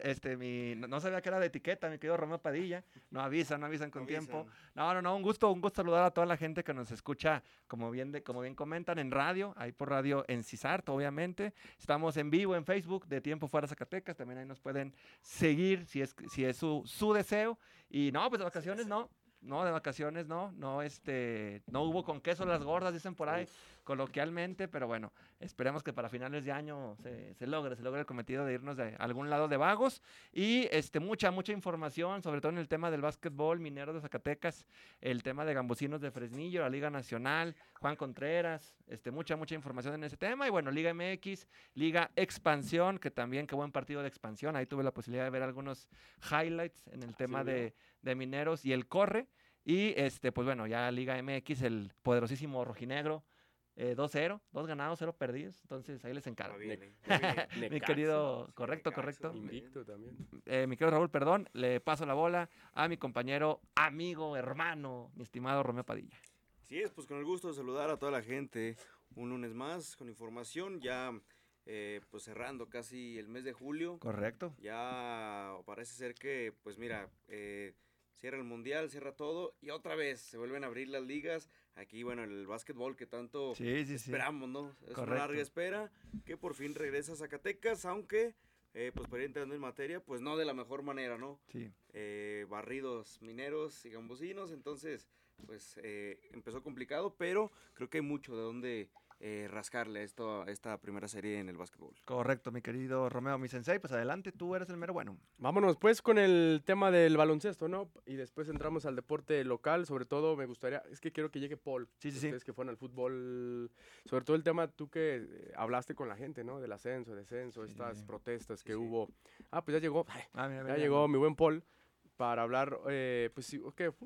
No sabía que era de etiqueta, mi querido Romeo Padilla. No avisan con tiempo. No, un gusto saludar a toda la gente que nos escucha, como bien comentan, en radio, ahí por radio en CISART, obviamente. Estamos en vivo en Facebook de Tiempo Fuera Zacatecas, también ahí nos pueden seguir si es su deseo. Y no, pues de vacaciones no. No, de vacaciones no hubo con queso las gordas, dicen por ahí, coloquialmente, pero bueno, esperemos que para finales de año se logre el cometido de irnos de algún lado de vagos. Y mucha información, sobre todo en el tema del básquetbol, Mineros de Zacatecas, el tema de Gambusinos de Fresnillo, la Liga Nacional, Juan Contreras, mucha información en ese tema. Y bueno, Liga MX, Liga Expansión, que también, qué buen partido de expansión, ahí tuve la posibilidad de ver algunos highlights en el tema de Mineros y el Corre. Y pues bueno, ya Liga MX, el poderosísimo rojinegro, 2-0, 2 ganados, 0 perdidos. Entonces ahí les encargo. Mi querido, correcto. Invicto también. Mi querido Raúl, perdón, le paso la bola a mi compañero, amigo, hermano, mi estimado Romeo Padilla. Sí, es, pues con el gusto de saludar a toda la gente un lunes más con información, ya pues cerrando casi el mes de julio. Correcto. Ya parece ser que, pues mira, cierra el mundial, cierra todo y otra vez se vuelven a abrir las ligas. Aquí, bueno, el básquetbol que tanto esperamos, ¿no? Es una larga espera que por fin regresa a Zacatecas, aunque, pues para ir entrando en materia, pues no de la mejor manera, ¿no? Sí. Barridos Mineros y Gambusinos, entonces, pues empezó complicado, pero creo que hay mucho de dónde rascarle a esta primera serie en el básquetbol. Correcto, mi querido Romeo, mi sensei, pues adelante, tú eres el mero bueno. Vámonos pues con el tema del baloncesto, ¿no? Y después entramos al deporte local, sobre todo me gustaría, es que quiero que llegue Paul, ustedes que fueron al fútbol, sobre todo el tema, tú que hablaste con la gente, ¿no? Del ascenso, descenso, estas protestas que hubo. Pues ya llegó, llegó mi buen Paul. Para hablar, pues sí,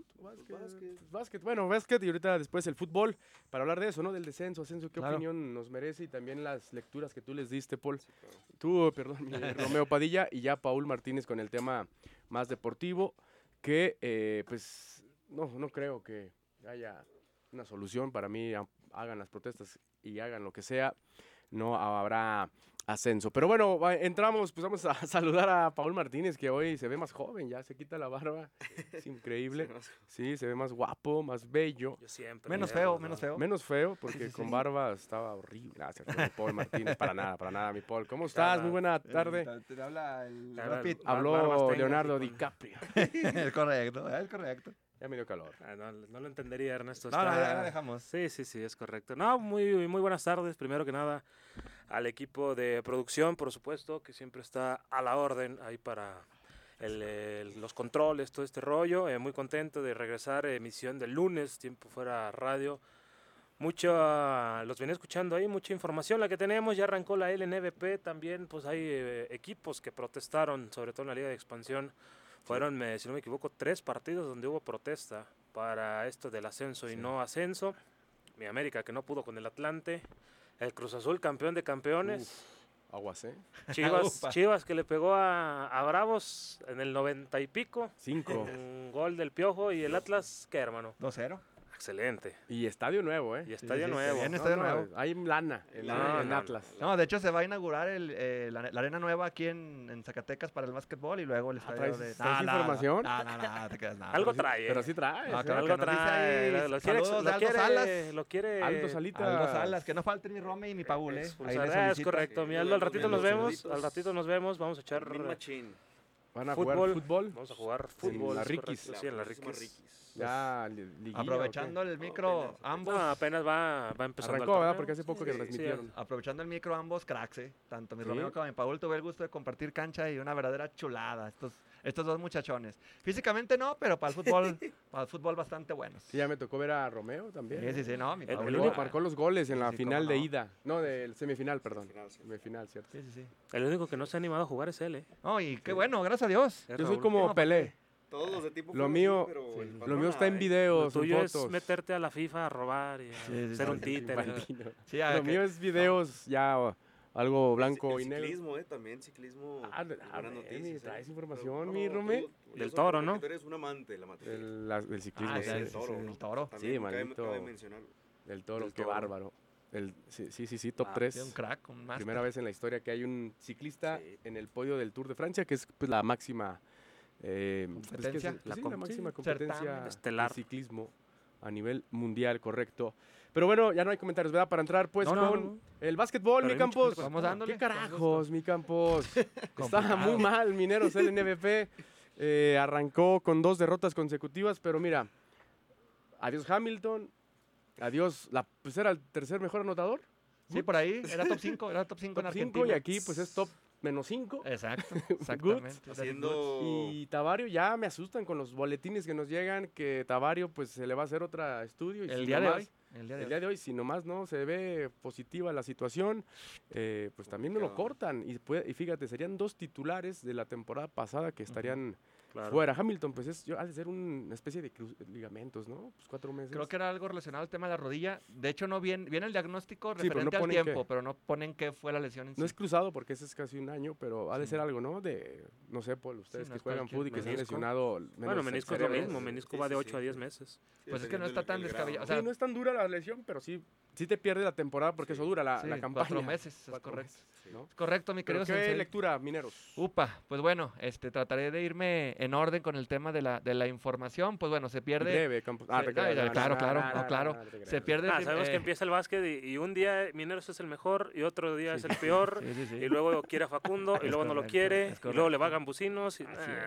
básquet. Bueno, básquet y ahorita después el fútbol, para hablar de eso, ¿no? Del descenso, ascenso, qué opinión nos merece y también las lecturas que tú les diste, Paul. Sí, claro. Tú, perdón, Romeo Padilla y ya Paul Martínez con el tema más deportivo, que pues no creo que haya una solución. Para mí, hagan las protestas y hagan lo que sea, no habrá ascenso. Pero bueno, entramos, pues vamos a saludar a Paul Martínez, que hoy se ve más joven, ya se quita la barba, es increíble. Sí, se ve más guapo, más bello. Yo siempre. Menos feo, porque con barba estaba horrible. Gracias, Paul Martínez, para nada, mi Paul. ¿Cómo estás? Muy buena tarde. Te habla el Habló Leonardo DiCaprio. Es correcto. Ya me dio calor. No lo entendería, Ernesto. Ya lo dejamos. Sí, es correcto. No, muy buenas tardes. Primero que nada, al equipo de producción, por supuesto, que siempre está a la orden ahí para los controles, todo este rollo. Muy contento de regresar, emisión del lunes, Tiempo Fuera Radio. Los venía escuchando ahí, mucha información la que tenemos. Ya arrancó la LNBP, también pues hay equipos que protestaron, sobre todo en la Liga de Expansión. Fueron, si no me equivoco, 3 partidos donde hubo protesta para esto del ascenso y no ascenso. Mi América, que no pudo con el Atlante. El Cruz Azul, campeón de campeones. Aguas, Chivas, que le pegó a Bravos en el 90 y pico. 5. Un gol del Piojo. Y el Atlas, ¿qué, hermano? 2-0. Excelente. Y estadio nuevo, Y estadio nuevo. Estadio nuevo. Hay lana en Atlas. No, de hecho se va a inaugurar la arena nueva aquí en Zacatecas para el básquetbol y luego el estadio de... ¿Traes información? No, te quedas nada. Algo trae. Pero sí trae. Algo trae. Lo quiere. Aldo Salitas. Aldo Salas, que no falte mi Rome y mi Paul, Es correcto. Mi Aldo, al ratito nos vemos. Vamos a echar... ¿Van a jugar fútbol? Vamos a jugar fútbol. En la Riquis. Sí, en la Riquis. Ya, aprovechando el micro, ambos. Apenas va empezando. Arrancó, ¿verdad? Porque hace poco que transmitieron. Aprovechando el micro, ambos cracks, Tanto mi Romeo como mi Paul, tuve el gusto de compartir cancha y una verdadera chulada. Estos dos muchachones. Físicamente no, pero para el fútbol bastante buenos. Sí, ya me tocó ver a Romeo también. Sí, no, mi Paul. El único marcó los goles en la final de ida. No, del semifinal, perdón. Semifinal, ¿cierto? Sí. El único que no se ha animado a jugar es él, No, y qué bueno, gracias a Dios. Yo soy como Pelé. Todos los de tipo lo mío está en videos, lo tuyo en fotos. Es meterte a la FIFA a robar y ser un títere. Lo mío es videos ya algo blanco y negro. Ciclismo, también ciclismo. Buenas noticias. ¿Traes información, mi Romeo? Del Toro, ¿no? Tú eres un amante de la materia. Del ciclismo. Del Toro. Sí, maldito. Del Toro, qué bárbaro. Sí, top 3. Un crack, un máster. Primera vez en la historia que hay un ciclista en el podio del Tour de Francia, que es pues, la máxima competencia, la máxima competencia estelar de ciclismo a nivel mundial, correcto. Pero bueno, ya no hay comentarios, ¿verdad? Para entrar pues con el básquetbol, mi Campos. Vamos dándole. ¿Qué carajos, mi Campos? Está muy mal, Mineros, el NBP. Arrancó con 2 derrotas consecutivas, pero mira, adiós Hamilton, adiós, pues era el tercer mejor anotador. Sí, por ahí, era top 5 en Argentina. Y aquí pues es top -5. Exacto, exactamente. Y Tavario ya me asustan con los boletines que nos llegan, que Tavario pues se le va a hacer otro estudio. Y el si día nomás, de hoy, si nomás no se ve positiva la situación, pues también no lo cortan. Y fíjate, serían 2 titulares de la temporada pasada que estarían fuera. Hamilton pues ha de ser una especie de ligamentos, ¿no? Pues 4 meses. Creo que era algo relacionado al tema de la rodilla. De hecho, no viene el diagnóstico referente al tiempo, pero no ponen qué fue la lesión en sí. No es cruzado porque ese es casi un año, pero ha de ser algo, ¿no? No sé, por ustedes que juegan fútbol y que se han lesionado. Bueno, menisco es lo mismo. Menisco va de 8 a 10 meses. Pues es que no está tan descabellado. O sea, no es tan dura la lesión, pero sí te pierde la temporada porque eso dura la campaña. 4 meses, es correcto. ¿No? Es correcto, mi querido Sensei. ¿Qué lectura, Mineros? Pues bueno, trataré de irme en orden con el tema de la información. Pues bueno, se pierde. Breve, Campos. Claro. Se pierde. Sabemos que empieza el básquet y un día Mineros es el mejor y otro día es el peor. Y luego quiere a Facundo y luego no lo quiere. Y luego le va a Gambusinos.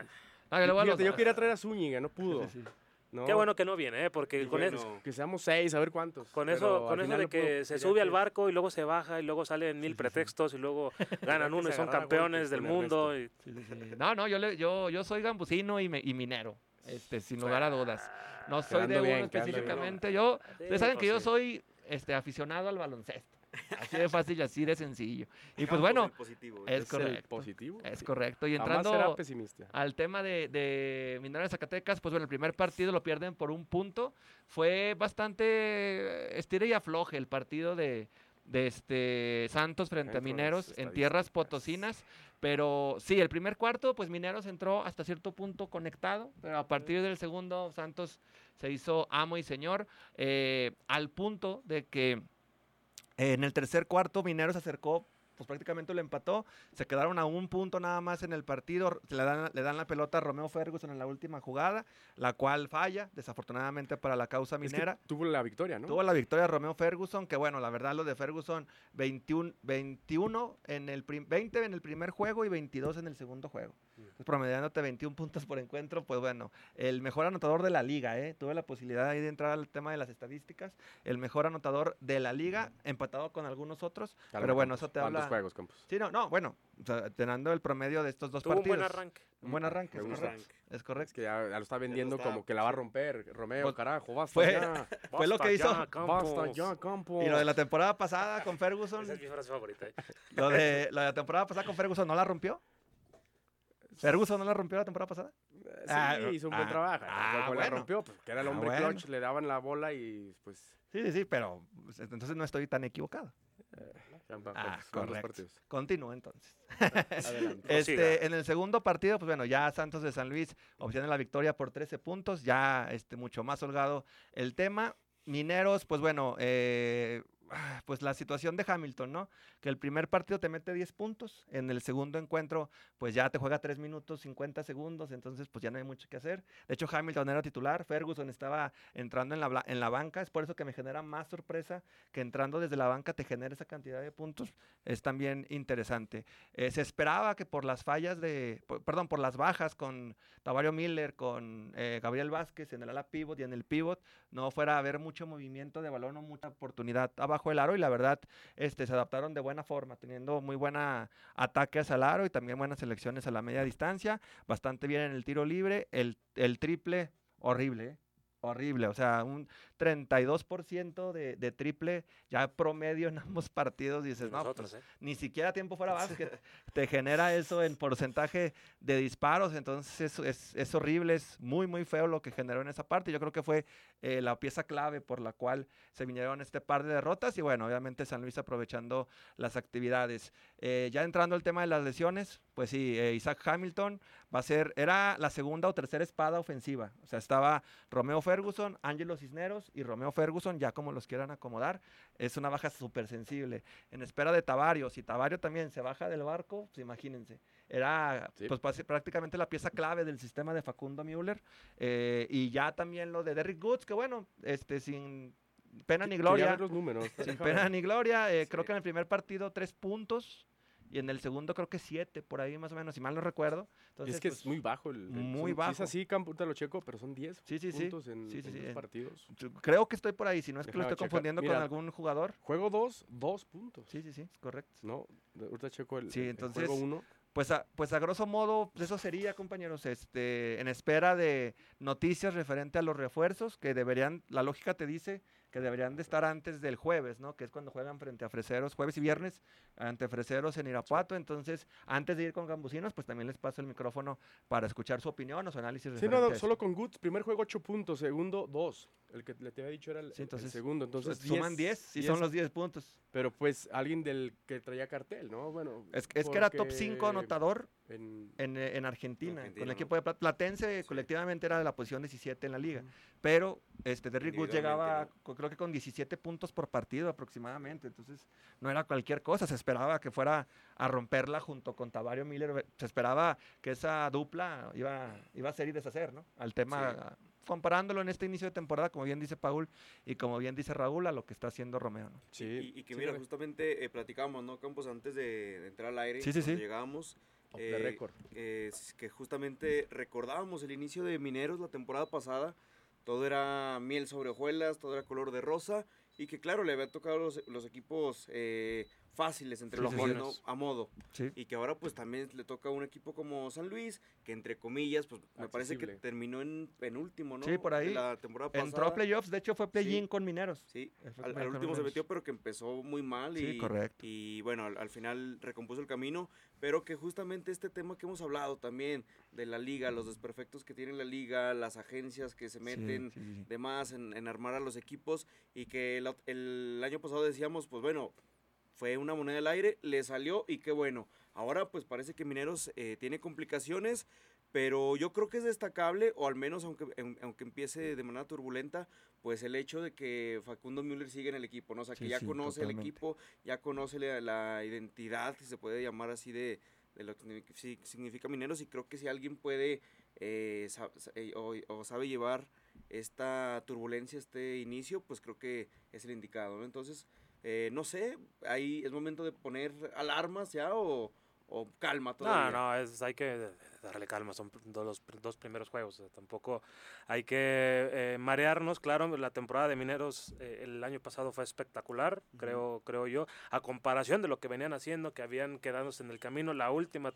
Yo quería traer a Zúñiga, no pudo. No. Qué bueno que no viene, porque con eso... Que seamos 6, a ver cuántos. Con eso de que se sube al barco y luego se baja y luego salen 1000 pretextos y luego ganan uno y son campeones del mundo. No, yo soy gambusino y minero, sin lugar a dudas. No soy de uno específicamente. Ustedes saben que yo soy aficionado al baloncesto. Así de fácil y así de sencillo. Y pues bueno, es correcto. Es correcto. Y entrando al tema de Mineros de Zacatecas, pues bueno, el primer partido lo pierden por 1 punto. Fue bastante estira y afloje el partido de Santos frente a Mineros en tierras potosinas. Pero sí, el primer cuarto, pues Mineros entró hasta cierto punto conectado, pero a partir del segundo Santos se hizo amo y señor, al punto de que en el tercer cuarto, Mineros se acercó, pues prácticamente lo empató. Se quedaron a 1 punto nada más en el partido. Le dan la pelota a Romeo Ferguson en la última jugada, la cual falla, desafortunadamente para la causa minera. Es que tuvo la victoria, ¿no? Tuvo la victoria Romeo Ferguson, que bueno, la verdad lo de Ferguson, 20 en el primer juego y 22 en el segundo juego. Entonces, promediándote 21 puntos por encuentro, pues bueno, el mejor anotador de la liga, tuve la posibilidad ahí de entrar al tema de las estadísticas, el mejor anotador de la liga, empatado con algunos otros, pero bueno, eso te habla... juegos, Campos? Sí, bueno, o sea, teniendo el promedio de estos 2 partidos. Un buen arranque, es correcto. Es que ya lo está vendiendo como que la va a romper, Romeo, pues, carajo, fue lo que hizo. Basta ya, Campos. Y lo de la temporada pasada con Ferguson. Esa es mi frase favorita. Lo de la temporada pasada con Ferguson, ¿no la rompió? ¿Ferguson no la rompió la temporada pasada? Sí, hizo un buen trabajo. La rompió, pues, que era el hombre clutch, le daban la bola y pues... Sí, pero pues, entonces no estoy tan equivocado. Correcto. Continúo entonces. En el segundo partido, pues bueno, ya Santos de San Luis obtiene la victoria por 13 puntos, ya mucho más holgado el tema. Mineros, pues bueno, pues la situación de Hamilton, ¿no? Que el primer partido te mete 10 puntos, en el segundo encuentro pues ya te juega 3 minutos 50 segundos, entonces pues ya no hay mucho que hacer. De hecho Hamilton era titular, Ferguson estaba entrando en la banca, es por eso que me genera más sorpresa que entrando desde la banca te genere esa cantidad de puntos, es también interesante. Se esperaba que por las por las bajas con Tavario Miller, con Gabriel Vázquez en el ala pivot y en el pivot, no fuera a haber mucho movimiento de balón o mucha oportunidad abajo del aro, y la verdad se adaptaron de buena forma, teniendo muy buena ataques al aro y también buenas selecciones a la media distancia, bastante bien en el tiro libre, el triple horrible, o sea, un 32% de triple ya promedio en ambos partidos, dices, nosotros, pues, ni siquiera tiempo fuera básquet te genera eso en porcentaje de disparos, entonces es horrible, es muy muy feo lo que generó en esa parte. Yo creo que fue la pieza clave por la cual se vinieron este par de derrotas, y bueno, obviamente San Luis aprovechando las actividades. Ya entrando al tema de las lesiones, pues sí, Isaac Hamilton era la segunda o tercera espada ofensiva, o sea, estaba Romeo Ferguson, Ángelo Cisneros Freseros y Romeo Ferguson, ya como los quieran acomodar, es una baja súper sensible. En espera de Tavario, si Tavario también se baja del barco, pues imagínense. Era pues, prácticamente la pieza clave del sistema de Facundo Müller. Y ya también lo de Derrick Goods, que bueno, sin pena ni gloria. Ver los números. Sin pena ni gloria. Creo que en el primer partido 3 puntos. Y en el segundo creo que 7, por ahí más o menos, si mal no recuerdo. Entonces, es que pues, es muy bajo. Muy bajo. Es así, Camputa lo checo, pero son 10 puntos en dos partidos. Creo que estoy por ahí, si no es que lo estoy confundiendo con algún jugador. Juego 2, 2 puntos. Sí, es correcto. No, ahorita checo el entonces, juego 1. Pues a grosso modo, eso sería, compañeros, en espera de noticias referente a los refuerzos, que deberían, la lógica te dice que deberían de estar antes del jueves, ¿no? Que es cuando juegan frente a Freseros, jueves y viernes, ante Freseros en Irapuato. Entonces, antes de ir con Gambusinos, pues también les paso el micrófono para escuchar su opinión o su análisis. Sí, no, solo con Goods, primer juego 8 puntos, segundo 2. El que te había dicho era el segundo. Entonces, suman 10, sí, son los 10 puntos. Pero pues alguien del que traía cartel, ¿no? Bueno, es que era top 5 anotador en Argentina. Con el equipo de Platense, colectivamente era de la posición 17 en la liga. Pero Derrick Goods llegaba, creo que con 17 puntos por partido aproximadamente. Entonces, no era cualquier cosa. Se esperaba que fuera a romperla junto con Tavario Miller. Se esperaba que esa dupla iba a ser y deshacer, ¿no? Al tema, comparándolo en este inicio de temporada, como bien dice Paul y como bien dice Raúl, a lo que está haciendo Romeo, ¿no? Sí. Y que mira, justamente platicábamos, ¿no, Campos? Antes de entrar al aire, cuando llegábamos, de récord. Que justamente recordábamos el inicio de Mineros la temporada pasada. Todo era miel sobre hojuelas, todo era color de rosa, y que claro, le había tocado los equipos fáciles, entre comillas, ¿no? A modo. Sí. Y que ahora pues también le toca a un equipo como San Luis, que entre comillas, pues me parece que terminó en penúltimo, ¿no? Sí, por ahí. De la temporada pasada. Entró a playoffs, de hecho fue play-in con Mineros. Sí, al último se metió, pero que empezó muy mal. Sí, correcto. Y bueno, al final recompuso el camino, pero que justamente este tema que hemos hablado también de la liga, los desperfectos que tiene la liga, las agencias que se meten de más en armar a los equipos, y que el año pasado decíamos, pues bueno, fue una moneda al aire, le salió y qué bueno. Ahora pues parece que Mineros tiene complicaciones, pero yo creo que es destacable, o al menos aunque empiece de manera turbulenta, pues el hecho de que Facundo Müller sigue en el equipo, ¿no? O sea, que ya conoce el equipo, ya conoce la identidad, si se puede llamar así, de lo que significa Mineros, y creo que si alguien puede o sabe llevar esta turbulencia, este inicio, pues creo que es el indicado, ¿no? Entonces, no sé, ahí es momento de poner alarmas ya o calma todavía. No, hay que darle calma, son los dos primeros juegos, tampoco hay que marearnos. Claro, la temporada de Mineros el año pasado fue espectacular, creo yo, a comparación de lo que venían haciendo, que habían quedándose en el camino. La última,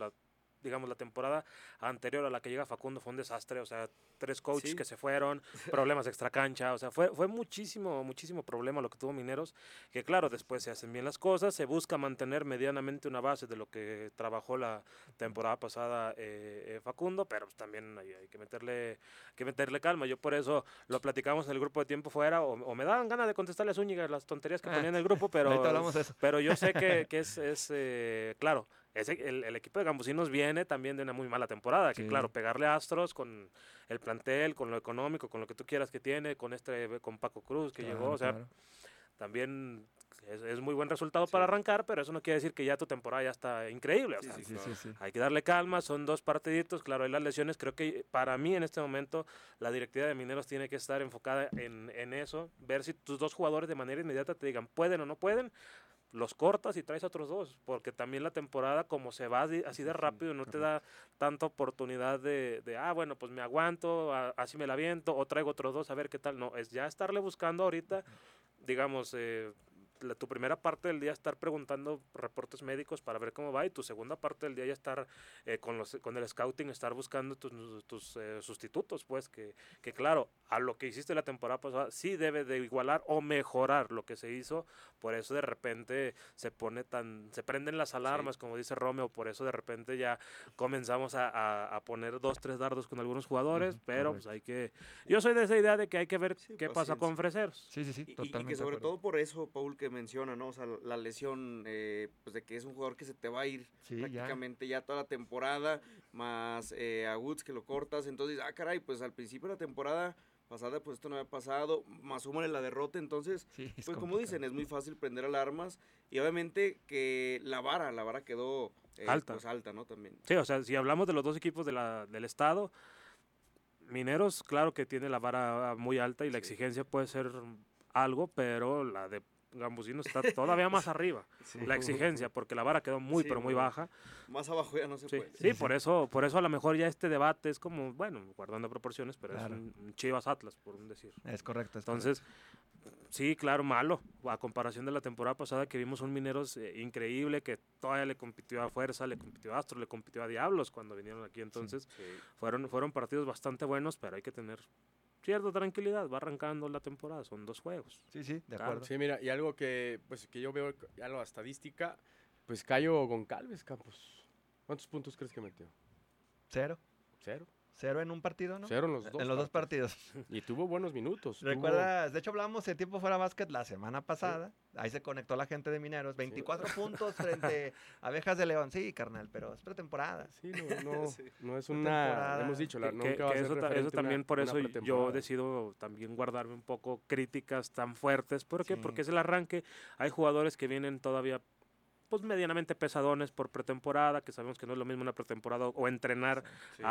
la temporada anterior a la que llega Facundo fue un desastre, o sea, 3 coaches que se fueron, problemas extracancha, o sea, fue muchísimo problema lo que tuvo Mineros, que claro, después se hacen bien las cosas, se busca mantener medianamente una base de lo que trabajó la temporada pasada Facundo, pero pues también hay que meterle calma. Yo por eso lo platicamos en el grupo de tiempo fuera, o me daban ganas de contestarle a Zúñiga las tonterías que ponía en el grupo, pero, pero yo sé que es claro, el equipo de Gambusinos viene también de una muy mala temporada, que claro, pegarle a Astros con el plantel, con lo económico, con lo que tú quieras que tiene, con Paco Cruz que llegó, o sea, también es muy buen resultado para arrancar, pero eso no quiere decir que ya tu temporada ya está increíble, o sea, hay que darle calma, son 2 partiditos, claro, hay las lesiones, creo que para mí en este momento la directiva de Mineros tiene que estar enfocada en eso, ver si tus 2 jugadores de manera inmediata te digan pueden o no pueden, los cortas y traes a otros 2, porque también la temporada como se va así de rápido no te da tanta oportunidad de bueno, pues me aguanto, así me la aviento, o traigo otros 2 a ver qué tal. No, es ya estarle buscando ahorita, digamos, tu primera parte del día estar preguntando reportes médicos para ver cómo va, y tu segunda parte del día ya estar con el scouting, estar buscando tus sustitutos, pues que claro, a lo que hiciste la temporada pasada sí debe de igualar o mejorar lo que se hizo. Por eso de repente se prenden las alarmas, como dice Romeo, por eso de repente ya comenzamos a poner 2, 3 dardos con algunos jugadores, pero pues yo soy de esa idea de que hay que ver qué pasa con Freseros. Sí, totalmente. Y que sobre todo por eso, Paul, que menciona, ¿no? O sea, la lesión, pues de que es un jugador que se te va a ir prácticamente ya toda la temporada, más a Woods que lo cortas, entonces, caray, pues al principio de la temporada pasada, pues esto no había pasado, más súmale la derrota, entonces, sí, pues como dicen, es muy fácil prender alarmas, y obviamente que la vara quedó pues alta, ¿no? También. Sí, o sea, si hablamos de los dos equipos del estado, Mineros, claro que tiene la vara muy alta y la exigencia puede ser algo, pero la de Gambusino está todavía más arriba, la exigencia, porque la vara quedó pero muy baja. Más abajo ya no se puede. Sí, por eso a lo mejor ya este debate es como, bueno, guardando proporciones, pero claro, es un Chivas Atlas, por un decir. Es correcto. Entonces, sí, claro, malo, a comparación de la temporada pasada que vimos un Mineros increíble, que todavía le compitió a Fuerza, le compitió a Astro, le compitió a Diablos cuando vinieron aquí, entonces fueron partidos bastante buenos, pero hay que tener cierta tranquilidad, va arrancando la temporada, son 2 juegos. Sí, de acuerdo. Sí, mira, y algo que yo veo, ya la estadística, pues Cayo Goncalves, Campos, ¿cuántos puntos crees que metió? 0. 0 en un partido, ¿no? 0 en los dos. En los dos partidos. Y tuvo buenos minutos. ¿Recuerdas? De hecho, hablamos de Tiempo Fuera Básquet la semana pasada. Sí. Ahí se conectó la gente de Mineros. 24 puntos frente a Abejas de León. Sí, carnal, pero es pretemporada. Sí, no es una... Hemos dicho, nunca va a ser eso también, por eso yo decido también guardarme un poco críticas tan fuertes. ¿Por qué? Porque es el arranque. Hay jugadores que vienen todavía pues medianamente pesadones por pretemporada, que sabemos que no es lo mismo una pretemporada o entrenar a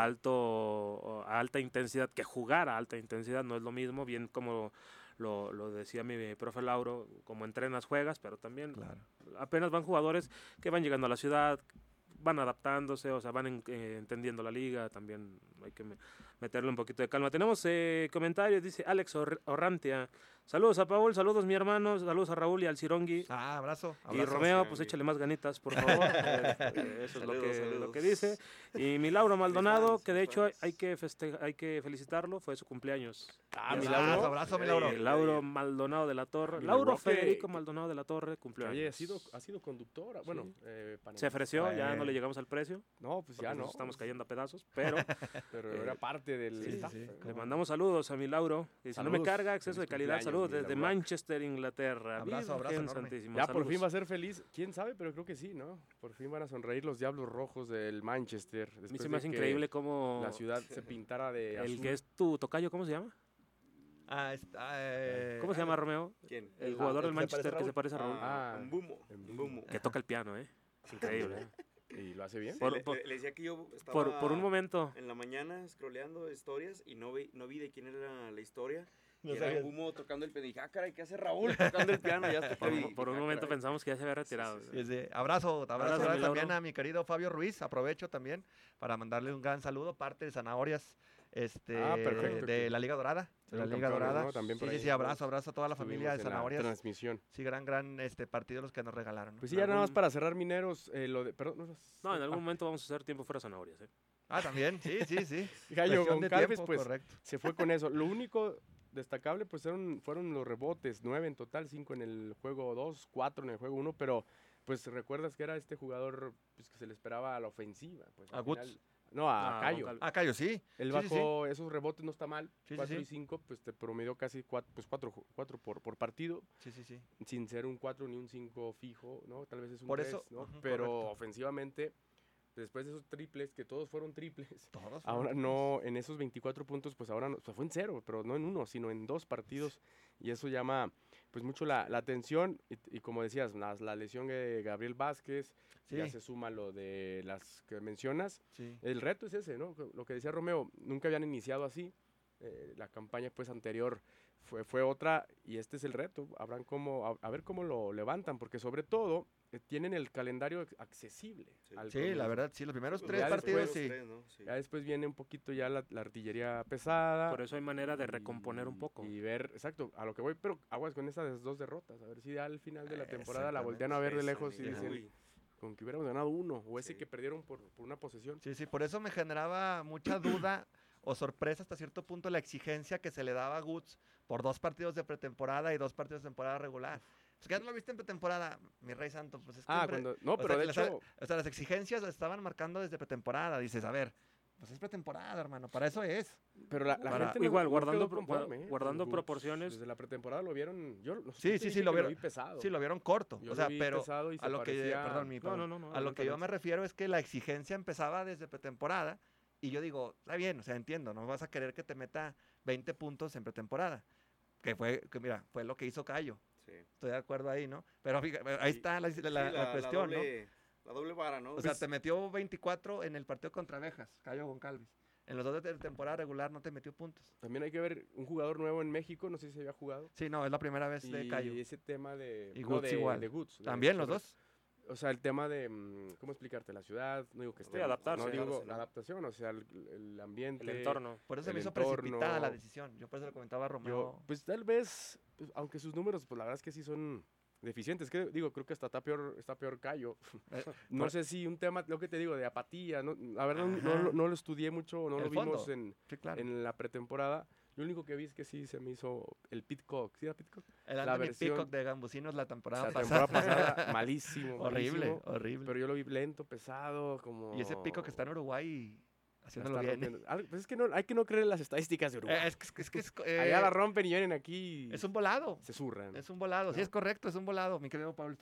alta intensidad que jugar a alta intensidad, no es lo mismo, bien como lo decía mi profe Lauro, como entrenas juegas, pero también apenas van jugadores que van llegando a la ciudad, van adaptándose, o sea, van entendiendo la liga, también hay que meterle un poquito de calma. Tenemos comentarios, dice Alex Orrantia. Saludos a Paul, saludos mi hermano, saludos a Raúl y al Cirongui. Abrazo. Y Romeo, pues échale más ganitas, por favor. Eso es lo que dice. Y mi Lauro Maldonado, que de hecho hay que felicitarlo, fue su cumpleaños. Mi Lauro. Abrazo, mi Lauro. Lauro Maldonado de la Torre. Lauro Federico Maldonado de la Torre cumplió años. Oye, ha sido conductora. Bueno, se ofreció, ya no le llegamos al precio. No, pues ya no. Nos estamos cayendo a pedazos, pero era parte del staff. Le mandamos saludos a mi Lauro. Y si no me carga, exceso de calidad. Saludos desde Manchester, Inglaterra. Abrazo Santísimo. Ya por fin va a ser feliz. ¿Quién sabe? Pero creo que sí, ¿no? Por fin van a sonreír los Diablos Rojos del Manchester. A mí se me hace increíble cómo la ciudad se pintara de azul. El que es tu tocayo, ¿cómo se llama? ¿Cómo se llama, Romeo? ¿Quién? El jugador del Manchester que se parece a Raúl. Mbumo. Que toca el piano, ¿eh? Es increíble. ¿Y lo hace bien? Sí, le decía que yo estaba por un momento en la mañana scrolleando historias y no vi de quién era la historia. No y era Mbumo tocando el piano. Y dije, caray, ¿qué hace Raúl tocando el piano? Ya por un momento pensamos que ya se había retirado. Sí. Abrazo también a mi querido Fabio Ruiz. Aprovecho también para mandarle un gran saludo, parte de Zanahorias. De la Liga Dorada. De la Liga Dorada. ¿No? También Sí, abrazo a toda la familia de Zanahorias. Transmisión. Sí, gran partido los que nos regalaron. ¿no? Pues sí, ya nada más para cerrar Mineros, en algún momento vamos a hacer tiempo fuera Zanahorias, ¿eh? También, sí. Gallo Goncalves, pues, correcto. Se fue con eso. Lo único destacable, pues, fueron los rebotes, 9 en total, 5 en el juego 2, 4 en el juego 1, pero, pues, recuerdas que era este jugador pues, que se le esperaba a la ofensiva. Pues, a Guts. No, a Cayo. A Cayo, sí. Él bajó esos rebotes, no está mal. 4 y 5, sí. pues te promedió casi 4 por partido. Sí. Sin ser un 4 ni un 5 fijo, ¿no? Tal vez es un por 3, eso, ¿no? Pero correcto. Ofensivamente, después de esos triples, que todos fueron triples. Ahora no, en esos 24 puntos, pues ahora no, o sea, fue en 0, pero no en 1, sino en 2 partidos. Y eso llama pues mucho la atención. Y como decías, la lesión de Gabriel Vázquez, ya se suma lo de las que mencionas. Sí. El reto es ese, ¿no? Lo que decía Romeo, nunca habían iniciado así. La campaña pues anterior fue otra y este es el reto. Habrán a ver cómo lo levantan, porque sobre todo tienen el calendario accesible. Sí, la verdad, sí, los primeros 3 partidos sí. Ya después viene un poquito ya la artillería pesada. Por eso hay manera de recomponer un poco. Y ver, exacto, a lo que voy, pero aguas con esas 2 derrotas, a ver si al final de la temporada la voltean a ver de lejos y dicen con que hubiéramos ganado 1 o ese que perdieron por una posesión. Sí, por eso me generaba mucha duda o sorpresa hasta cierto punto la exigencia que se le daba a Guts por 2 partidos de pretemporada y 2 partidos de temporada regular. Pues que ya no lo viste en pretemporada, mi rey santo. Pues es que pero de hecho... O sea, las exigencias las estaban marcando desde pretemporada. Dices, a ver, pues es pretemporada, hermano, para eso es. Pero la gente igual, guardando proporciones. Desde la pretemporada lo vieron... Sí, lo vieron pesado. Sí, lo vieron corto. Yo o sea, pero a lo que... a lo que yo me refiero es que la exigencia empezaba desde pretemporada. Y yo digo, está bien, o sea, entiendo, no vas a querer que te meta 20 puntos en pretemporada, que mira, fue lo que hizo Cayo. Sí. Estoy de acuerdo ahí, ¿no? Pero fíjate, ahí está la cuestión, ¿no? La doble vara, ¿no? O sea, te metió 24 en el partido contra Abejas, Cayo Goncalves. En los 2 de temporada regular no te metió puntos. También hay que ver un jugador nuevo en México, no sé si se había jugado. Sí, no, es la primera vez de Cayo. Y ese tema de... Y Guts igual. De Guts. También los dos. O sea, el tema de, ¿cómo explicarte? La ciudad, no digo que esté... adaptarse. No digo la adaptación, o sea, el ambiente. El entorno. Por eso se me hizo precipitada la decisión. Yo por eso le comentaba a Romeo. Pues tal vez, pues, aunque sus números, pues la verdad es que sí son deficientes. Que digo, creo que hasta está peor Cayo. No sé si un tema, lo que te digo, de apatía. No, la verdad no lo estudié mucho, no lo vimos en la pretemporada. Lo único que vi es que sí se me hizo el Pitcock. ¿Sí era Pitcock? El Anthony Pitcock de Gambusinos la temporada pasada. Malísimo. Horrible. Pero yo lo vi lento, pesado, como... Y ese Pitcock que está en Uruguay haciéndolo bien. Pues es que hay que no creer en las estadísticas de Uruguay. Allá la rompen y vienen aquí. Es un volado. Se zurran. Es un volado. No. Sí, es correcto, es un volado. Mi querido Pablo,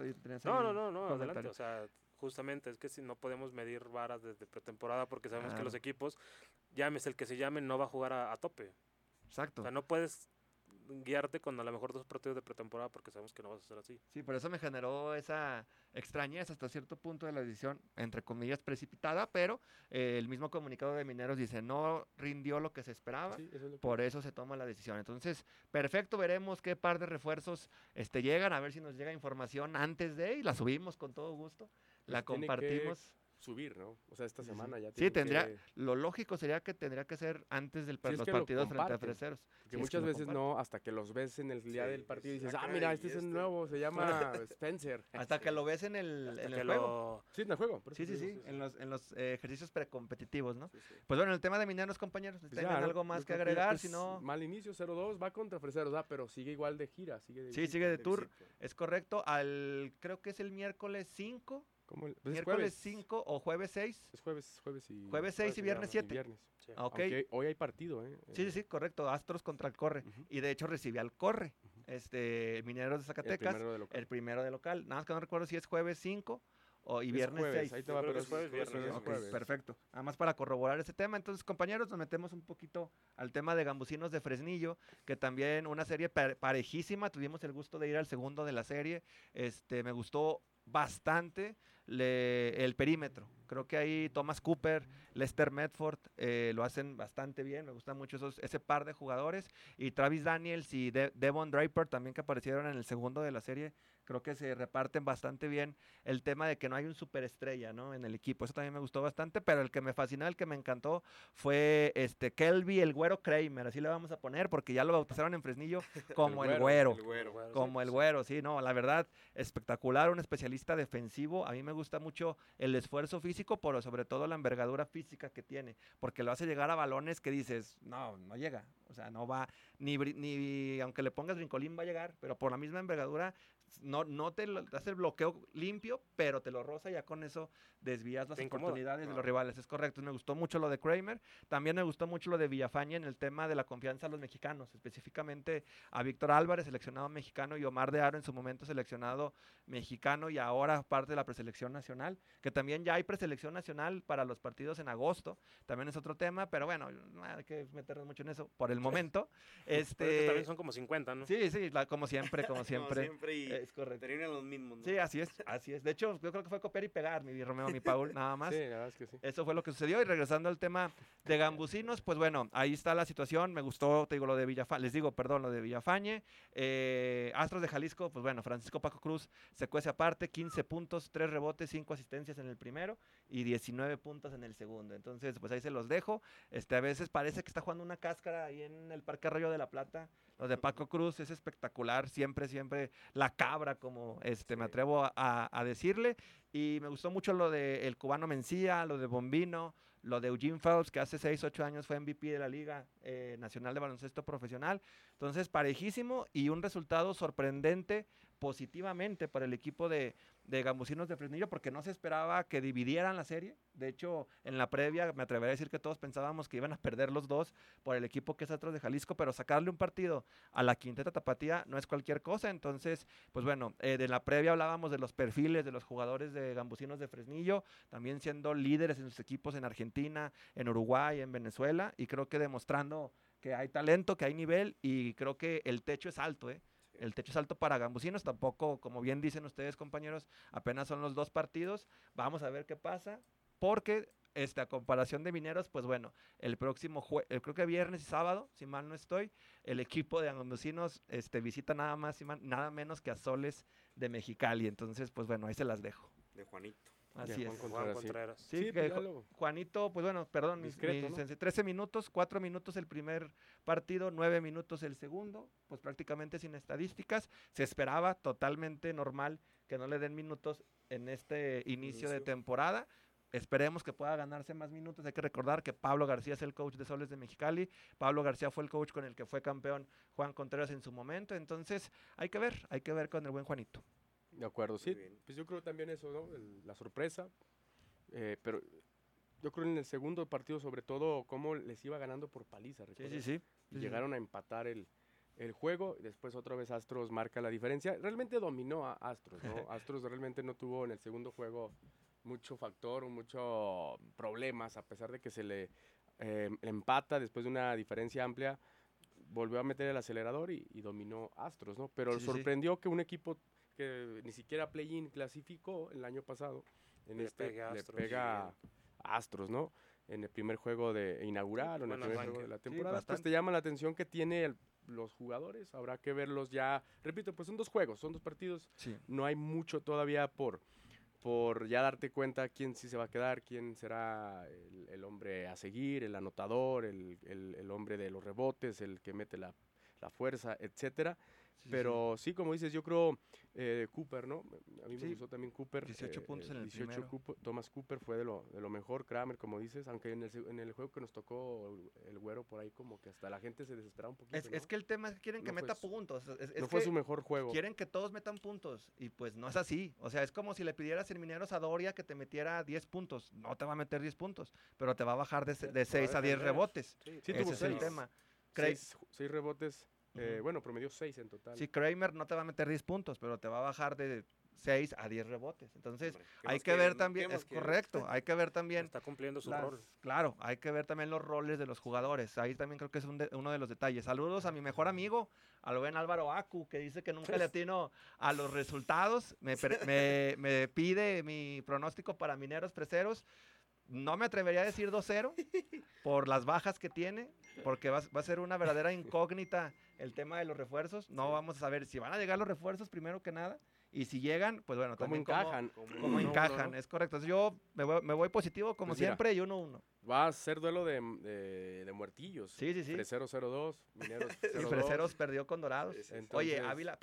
No, adelante. O sea, justamente es que si no podemos medir varas desde pretemporada porque sabemos que los equipos, llámese el que se llame, no va a jugar a tope. Exacto. O sea, no puedes guiarte con a lo mejor 2 partidos de pretemporada porque sabemos que no vas a ser así. Sí, por eso me generó esa extrañeza hasta cierto punto de la decisión, entre comillas, precipitada, pero el mismo comunicado de Mineros dice, no rindió lo que se esperaba, sí, por eso se toma la decisión. Entonces, perfecto, veremos qué par de refuerzos llegan, a ver si nos llega información antes de, y la subimos con todo gusto, pues la compartimos. Subir, ¿no? O sea, esta semana ya sí, lo lógico sería que tendría que ser antes de los partidos frente a Freseros. Que muchas veces no, hasta que los ves en el día del partido y dices, mira, este es el nuevo, se llama Spencer. Hasta que lo ves en el juego. Sí, en el juego. Sí, en los ejercicios precompetitivos, ¿no? Sí. Pues bueno, el tema de Mineros, compañeros, ¿tienen algo más que agregar? Si no... Mal inicio, 0-2, va contra Freseros, pero sigue igual de gira. Sigue de tour, es correcto, creo que es el miércoles 5. ¿Miércoles 5 o jueves 6? Es jueves y... Jueves 6 y viernes 7. Sí. Okay. Hoy hay partido, ¿eh? Sí, correcto. Astros contra el Corre. Y de hecho recibe al Corre. Mineros de Zacatecas. El primero de local. Nada más que no recuerdo si es jueves 5 y viernes 6. Ahí te va, pero es jueves. Perfecto. Nada más para corroborar ese tema. Entonces, compañeros, nos metemos un poquito al tema de Gambusinos de Fresnillo, que también una serie parejísima. Tuvimos el gusto de ir al segundo de la serie. Me gustó bastante el perímetro. Creo que ahí Thomas Cooper, Lester Medford lo hacen bastante bien. Me gusta mucho ese par de jugadores. Y Travis Daniels y Devon Draper también, que aparecieron en el segundo de la serie. Creo que se reparten bastante bien el tema de que no hay un superestrella, ¿no?, en el equipo. Eso también me gustó bastante, pero el que me fascinó, el que me encantó fue Kelby, el güero Kramer, así le vamos a poner, porque ya lo bautizaron en Fresnillo como el güero. Como el güero, sí, no, la verdad, espectacular, un especialista defensivo. A mí me gusta mucho el esfuerzo físico, pero sobre todo la envergadura física que tiene, porque lo hace llegar a balones que dices, no llega, o sea, no va, ni aunque le pongas brincolín va a llegar, pero por la misma envergadura no te hace el bloqueo limpio, pero te lo roza y ya con eso desvías las oportunidades de los rivales. Es correcto. Me gustó mucho lo de Kramer. También me gustó mucho lo de Villafañe en el tema de la confianza a los mexicanos, específicamente a Víctor Álvarez, seleccionado mexicano, y Omar de Aro en su momento seleccionado mexicano y ahora parte de la preselección nacional, que también ya hay preselección nacional para los partidos en agosto. También es otro tema, pero bueno, no hay que meternos mucho en eso por el momento. También son como 50, ¿no? Sí, como siempre. Como siempre es correcto. Terminan los mismos, ¿no? Sí, así es. De hecho, yo creo que fue copiar y pegar, mi Romeo, mi Paul, nada más. Sí, la verdad es que sí. Eso fue lo que sucedió. Y regresando al tema de Gambusinos, pues bueno, ahí está la situación. Me gustó, te digo, lo de Villafañe. Astros de Jalisco, pues bueno, Francisco Paco Cruz se cuece aparte, 15 puntos, 3 rebotes, 5 asistencias en el primero y 19 puntos en el segundo. Entonces, pues ahí se los dejo. A veces parece que está jugando una cáscara ahí en el Parque Arroyo de la Plata. Lo de Paco Cruz es espectacular, siempre la cabra, como me atrevo a decirle. Y me gustó mucho lo de el cubano Mencía, lo de Bombino, lo de Eugene Phelps, que hace 6-8 años fue MVP de la Liga Nacional de Baloncesto Profesional. Entonces, parejísimo y un resultado sorprendente positivamente para el equipo de Gambusinos de Fresnillo, porque no se esperaba que dividieran la serie. De hecho, en la previa me atrevería a decir que todos pensábamos que iban a perder los dos por el equipo que es Astros de Jalisco, pero sacarle un partido a la Quinteta Tapatía no es cualquier cosa. Entonces, pues bueno, de la previa hablábamos de los perfiles de los jugadores de Gambusinos de Fresnillo, también siendo líderes en sus equipos en Argentina, en Uruguay, en Venezuela, y creo que demostrando que hay talento, que hay nivel, y creo que el techo es alto, ¿eh? El techo es alto para Gambusinos, tampoco, como bien dicen ustedes, compañeros, apenas son los 2 partidos, vamos a ver qué pasa, porque a comparación de Mineros, pues bueno, el próximo creo que viernes y sábado, si mal no estoy, el equipo de Gambusinos visita nada más y nada menos que a Soles de Mexicali, entonces, pues bueno, ahí se las dejo. De Juanito. Así es. Juan Contreras. Sí, que Juanito, pues bueno, perdón, discreto, ¿no? 13 minutos, 4 minutos el primer partido, 9 minutos el segundo, pues prácticamente sin estadísticas. Se esperaba totalmente normal que no le den minutos en este inicio de temporada. Esperemos que pueda ganarse más minutos. Hay que recordar que Pablo García es el coach de Soles de Mexicali. Pablo García fue el coach con el que fue campeón Juan Contreras en su momento. Entonces, hay que ver con el buen Juanito. De acuerdo, sí. Pues yo creo también eso, ¿no? La sorpresa. Pero yo creo en el segundo partido, sobre todo, cómo les iba ganando por paliza. Sí. Llegaron a empatar el juego. Y después otra vez Astros marca la diferencia. Realmente dominó a Astros, ¿no? Astros realmente no tuvo en el segundo juego mucho factor o muchos problemas, a pesar de que se le empata después de una diferencia amplia. Volvió a meter el acelerador y dominó Astros, ¿no? Pero sorprendió que un equipo que ni siquiera play-in clasificó el año pasado, le pega a Astros, ¿no? En el primer juego inaugural o en el primer juego de la temporada. Pues te llama la atención que tiene los jugadores, habrá que verlos ya. Repito, pues son 2 juegos, son 2 partidos. Sí. No hay mucho todavía por ya darte cuenta quién sí se va a quedar, quién será el hombre a seguir, el anotador, el hombre de los rebotes, el que mete la fuerza, etcétera. Pero sí, como dices, yo creo Cooper, ¿no? A mí me gustó también Cooper. 18 puntos en el primero. Thomas Cooper fue de lo mejor. Kramer, como dices, aunque en el juego que nos tocó el güero por ahí, como que hasta la gente se desesperaba un poquito. Es que el tema es que quieren que meta puntos. No fue su mejor juego. Quieren que todos metan puntos y pues no es así. O sea, es como si le pidieras en Mineros a Doria que te metiera 10 puntos. No te va a meter 10 puntos, pero te va a bajar de 6 a 10 rebotes. Sí, ese es el tema. 6 rebotes. Bueno, promedió 6 en total. Sí, Kramer no te va a meter 10 puntos, pero te va a bajar de 6 a 10 rebotes. Entonces, hay que ver también, es correcto, hay que ver también. Está cumpliendo su rol. Claro, hay que ver también los roles de los jugadores. Ahí también creo que es uno de los detalles. Saludos a mi mejor amigo, al buen Álvaro Acu, que dice que nunca le atino a los resultados. Me pide mi pronóstico para Mineros Freseros. No me atrevería a decir 2-0 por las bajas que tiene, porque va a ser una verdadera incógnita el tema de los refuerzos. No vamos a saber si van a llegar los refuerzos primero que nada, y si llegan, pues bueno, ¿cómo también cómo encajan, ¿no? Es correcto. Entonces yo me voy positivo como siempre y 1-1. Va a ser duelo de muertillos. Sí. Freseros 0-2, Mineros 0-2. Y Freseros perdió con Dorados. Entonces, oye,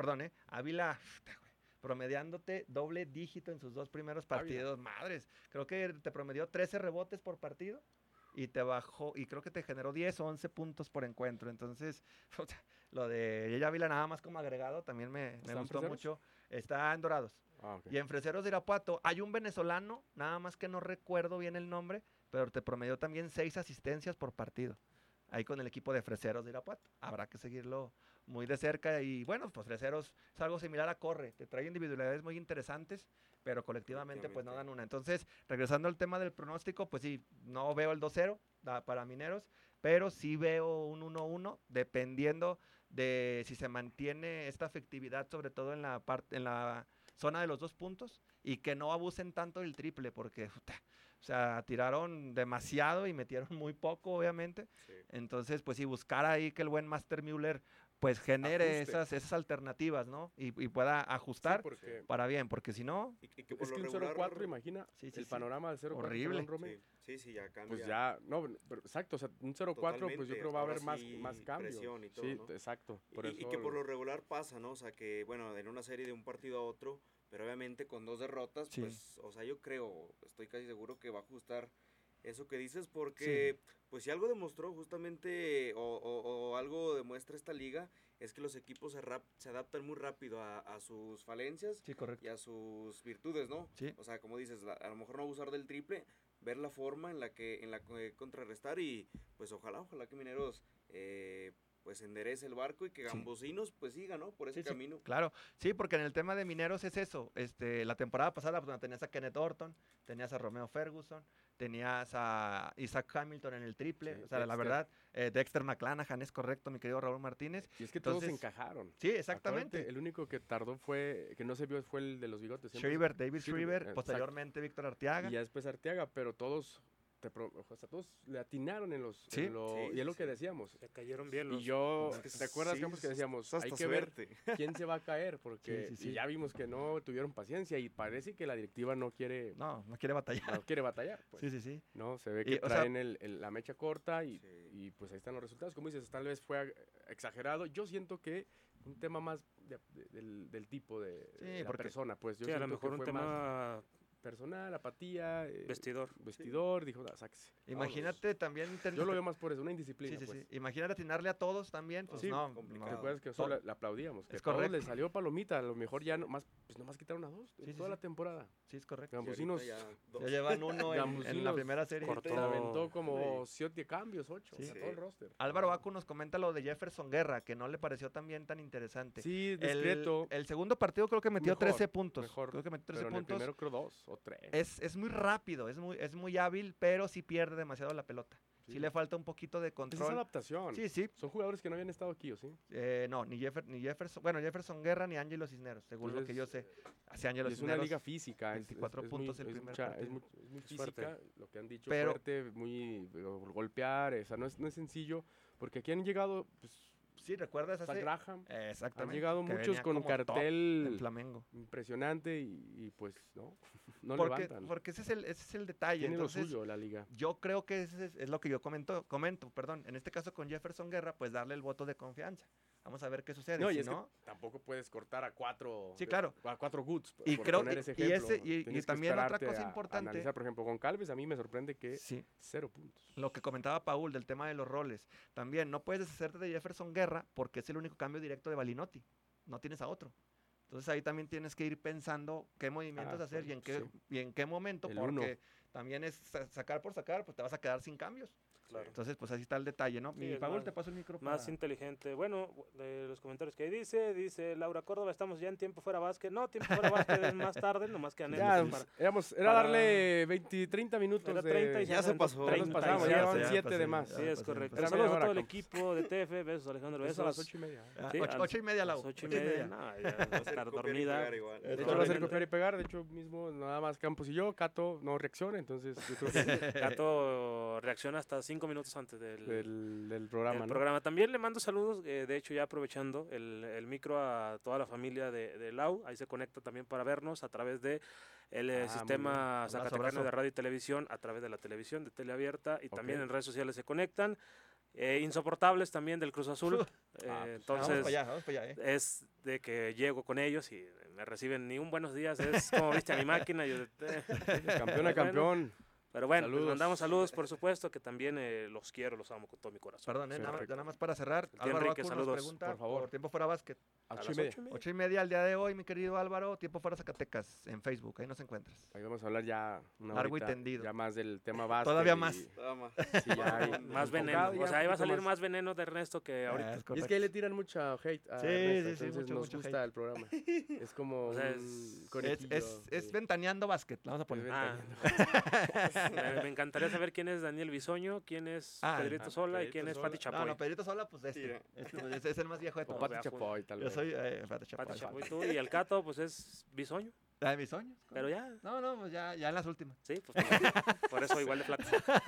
Ávila promediándote doble dígito en sus 2 primeros partidos. Madres, creo que te promedió 13 rebotes por partido y te bajó, y creo que te generó 10 o 11 puntos por encuentro. Entonces, lo de Ávila nada más como agregado también me gustó mucho. Está en Dorados. Okay. Y en Freseros de Irapuato hay un venezolano, nada más que no recuerdo bien el nombre, pero te promedió también 6 asistencias por partido. Ahí con el equipo de Freseros de Irapuato. Habrá que seguirlo muy de cerca y bueno, pues Freseros es algo similar a Corre, te trae individualidades muy interesantes, pero colectivamente pues no dan una. Entonces, regresando al tema del pronóstico, pues sí, no veo el 2-0 para Mineros, pero sí veo un 1-1, dependiendo de si se mantiene esta efectividad, sobre todo en la zona de los 2 puntos, y que no abusen tanto del triple, porque o sea, tiraron demasiado y metieron muy poco, obviamente. Sí. Entonces, pues sí, buscar ahí que el buen Master Müller pues genere esas alternativas, ¿no? Y pueda ajustar para bien, porque si no... Es que un 0-4, imagina, el panorama del 0-4. Horrible. Sí, ya cambia. Pues ya, no, pero exacto, o sea, un 0-4, pues yo creo va a haber más cambio. Y todo, sí, ¿no? exacto. Y que por lo regular pasa, ¿no? O sea, que, bueno, en una serie de un partido a otro, pero obviamente con 2 derrotas, pues, o sea, yo estoy casi seguro que va a ajustar eso que dices, porque pues si algo demostró justamente o algo demuestra esta liga es que los equipos se adaptan muy rápido a sus falencias y a sus virtudes, ¿no? Sí. O sea, como dices, a lo mejor no abusar del triple, ver la forma en la que contrarrestar y pues ojalá que Mineros pues enderece el barco y que Gambusinos pues siga, ¿no? Por ese camino. Sí, claro, sí, porque en el tema de Mineros es eso. La temporada pasada pues, tenías a Kenneth Orton, tenías a Romeo Ferguson, tenías a Isaac Hamilton en el triple, o sea, Dexter. La verdad, Dexter McClanahan, es correcto, mi querido Raúl Martínez. Y es que todos encajaron. Sí, exactamente. Actualmente, el único que tardó que no se vio fue el de los bigotes. David Schreiber, posteriormente Víctor Arteaga. Y ya después Arteaga, pero todos todos le atinaron en los... Sí. Y es lo que decíamos. Se cayeron bien los... Y yo, ¿te acuerdas, Campos, que decíamos? Hay que ver quién se va a caer, porque y ya vimos que no tuvieron paciencia y parece que la directiva no quiere... No quiere batallar. No quiere batallar, pues. Sí. No, se ve que traen la mecha corta y pues ahí están los resultados. Como dices, tal vez fue exagerado. Yo siento que un tema más del tipo de la persona, pues. Yo a lo mejor un tema... personal, apatía, vestidor, dijo, sáquese. Imagínate también... Yo lo veo más por eso, una indisciplina. Sí. Imagínate atinarle a todos también, pues no. ¿Te acuerdas que solo le aplaudíamos? Que es correcto. Le salió palomita, a lo mejor ya nomás quitaron a 2 toda la temporada. Sí, es correcto. Gambusinos ya llevan 1 en la primera serie. Se aventó como 7 cambios, 8, todo el roster. Álvaro Acu nos comenta lo de Jefferson Guerra, que no le pareció también tan interesante. Sí, discreto. El segundo partido creo que metió 13 puntos. Mejor, creo que metió 13 pero puntos. En el primero creo 2 o 3. Es muy rápido, es muy hábil, pero sí pierde demasiado la pelota. Sí le falta un poquito de control. Es adaptación. Sí. Son jugadores que no habían estado aquí, ¿o sí? No, ni Jefferson. Bueno, Jefferson Guerra ni Ángelo Cisneros, según lo que yo sé. Ángelo Cisneros. Es una liga física. 24 puntos el primer partido. Es muy física, lo que han dicho, fuerte, muy golpear, no es sencillo, porque aquí han llegado... Pues, sí, ¿recuerdas? Zach Graham. Exactamente. Han llegado muchos con cartel Flamengo. Impresionante y pues no levantan. Porque ese es el detalle. Tiene entonces, lo suyo la liga. Yo creo que ese es lo que yo comento. En este caso con Jefferson Guerra, pues darle el voto de confianza. Vamos a ver qué sucede. No, y que tampoco puedes cortar a 4. Sí, claro. A 4 goods. Y creo y también otra cosa importante. Analizar, por ejemplo, con Calves, a mí me sorprende que 0 puntos. Lo que comentaba Paul del tema de los roles. También no puedes deshacerte de Jefferson Guerra porque es el único cambio directo de Balinotti. No tienes a otro. Entonces ahí también tienes que ir pensando qué movimientos hacer y en qué momento, porque también es sacar por sacar, pues te vas a quedar sin cambios. Claro. Entonces, pues así está el detalle, ¿no? Sí, Paul, te paso el micrófono. Más inteligente. Bueno, de los comentarios que dice Laura Córdoba, estamos ya en tiempo fuera básquet. No, tiempo fuera básquet es más tarde, nomás que era darle 30 minutos. Era 30 ya se pasó. 30, ya van 7 de más. Sí, es correcto. Saludos a todo el equipo de TF. Besos, Alejandro. Besos a las 8:30. Sí, 8:30, Lau. 8:30. No, ya va a estar dormida. De hecho, va a ser copiar y pegar. De hecho, mismo, nada más Campos y yo. Cato no reacciona, entonces yo creo que Cato reacciona hasta 5 minutos antes del programa. Programa. También le mando saludos, de hecho ya aprovechando el micro a toda la familia de Lau, ahí se conecta también para vernos a través de el sistema Zacatecano de radio y televisión, a través de la televisión de teleabierta y también en redes sociales se conectan. Insoportables también del Cruz Azul. Entonces vamos para allá, es de que llego con ellos y me reciben ni un buenos días, es como viste a mi máquina. Campeón a campeón. Pero bueno, les mandamos saludos, por supuesto, que también los quiero, los amo con todo mi corazón. Perdón, nada más para cerrar. Álvaro Acu nos pregunta, por favor. por tiempo fuera básquet. A las 8:30. 8:30 al día de hoy, mi querido Álvaro. Tiempo fuera Zacatecas, en Facebook, ahí nos encuentras. Ahí vamos a hablar ya largo y tendido. Ya más del tema básquet. Todavía más. Sí, ya hay más veneno. O sea, ahí va a salir más veneno de Ernesto que ahorita. Y es que ahí le tiran mucha hate a Ernesto, entonces nos gusta hate. El programa. Es como o sea, es ventaneando básquet, vamos a poner. Me encantaría saber quién es Daniel Bisoño, quién es Pedrito Sola y quién es Pati Chapoy. No, Pedrito Sola, pues es el más viejo de todos. Pati Chapoy, tal vez. Yo soy Pati Chapoy, tú, y el Cato, pues es Bisoño. ¿De Bisoño? Pero ya. No, pues ya en las últimas. Sí, pues por eso igual de flaco.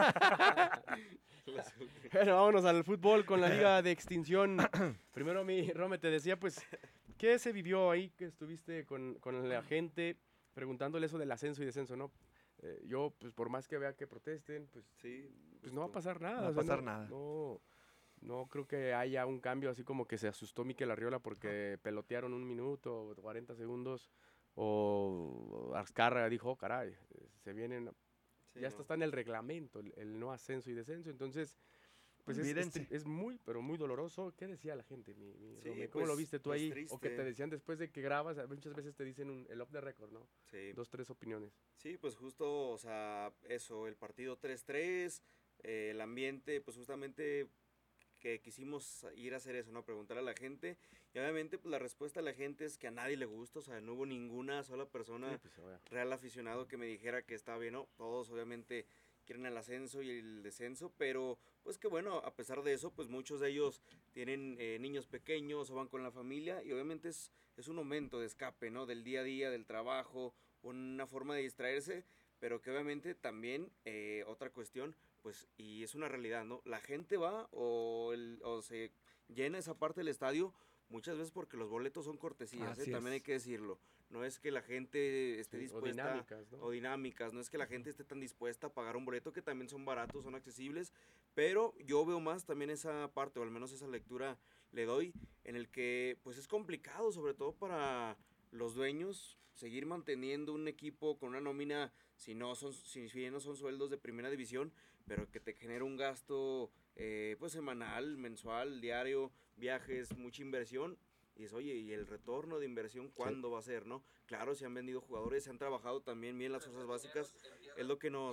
Bueno, vámonos al fútbol con la Liga de Extinción. Primero, Rome, te decía, pues, ¿qué se vivió ahí que estuviste con la gente preguntándole eso del ascenso y descenso, no? Yo, pues, por más que vea que protesten, pues no va a pasar nada. No va a pasar nada. No creo que haya un cambio así como que se asustó Mikel Arriola porque pelotearon 1 minuto o 40 segundos o Azcárraga dijo, caray, se vienen... ya está en el reglamento, el no ascenso y descenso, entonces... Pues es muy, pero muy doloroso. ¿Qué decía la gente, Rome? ¿Cómo lo viste tú ahí? Triste. O que te decían después de que grabas, muchas veces te dicen el off the record, ¿no? Sí. 2, 3 opiniones. Sí, pues justo, o sea, eso, el partido 3-3, el ambiente, pues justamente que quisimos ir a hacer eso, ¿no? Preguntar a la gente. Y obviamente, pues la respuesta de la gente es que a nadie le gusta. O sea, no hubo ninguna sola persona real aficionado que me dijera que estaba bien, ¿no? Todos obviamente quieren el ascenso y el descenso, pero pues que bueno, a pesar de eso, pues muchos de ellos tienen niños pequeños o van con la familia y obviamente es un momento de escape, ¿no? Del día a día, del trabajo, una forma de distraerse, pero que obviamente también otra cuestión, pues, y es una realidad, ¿no? La gente va o se llena esa parte del estadio muchas veces porque los boletos son cortesías, también hay que decirlo. No es que la gente esté dispuesta, o dinámicas, no es que la gente esté tan dispuesta a pagar un boleto, que también son baratos, son accesibles, pero yo veo más también esa parte, o al menos esa lectura le doy, en el que pues es complicado, sobre todo para los dueños, seguir manteniendo un equipo con una nómina, si bien no son sueldos de primera división, pero que te genera un gasto pues semanal, mensual, diario, viajes, mucha inversión. Y dices, oye, ¿y el retorno de inversión cuándo va a ser, no? Claro, se han vendido jugadores, se han trabajado también bien las cosas básicas. Es lo que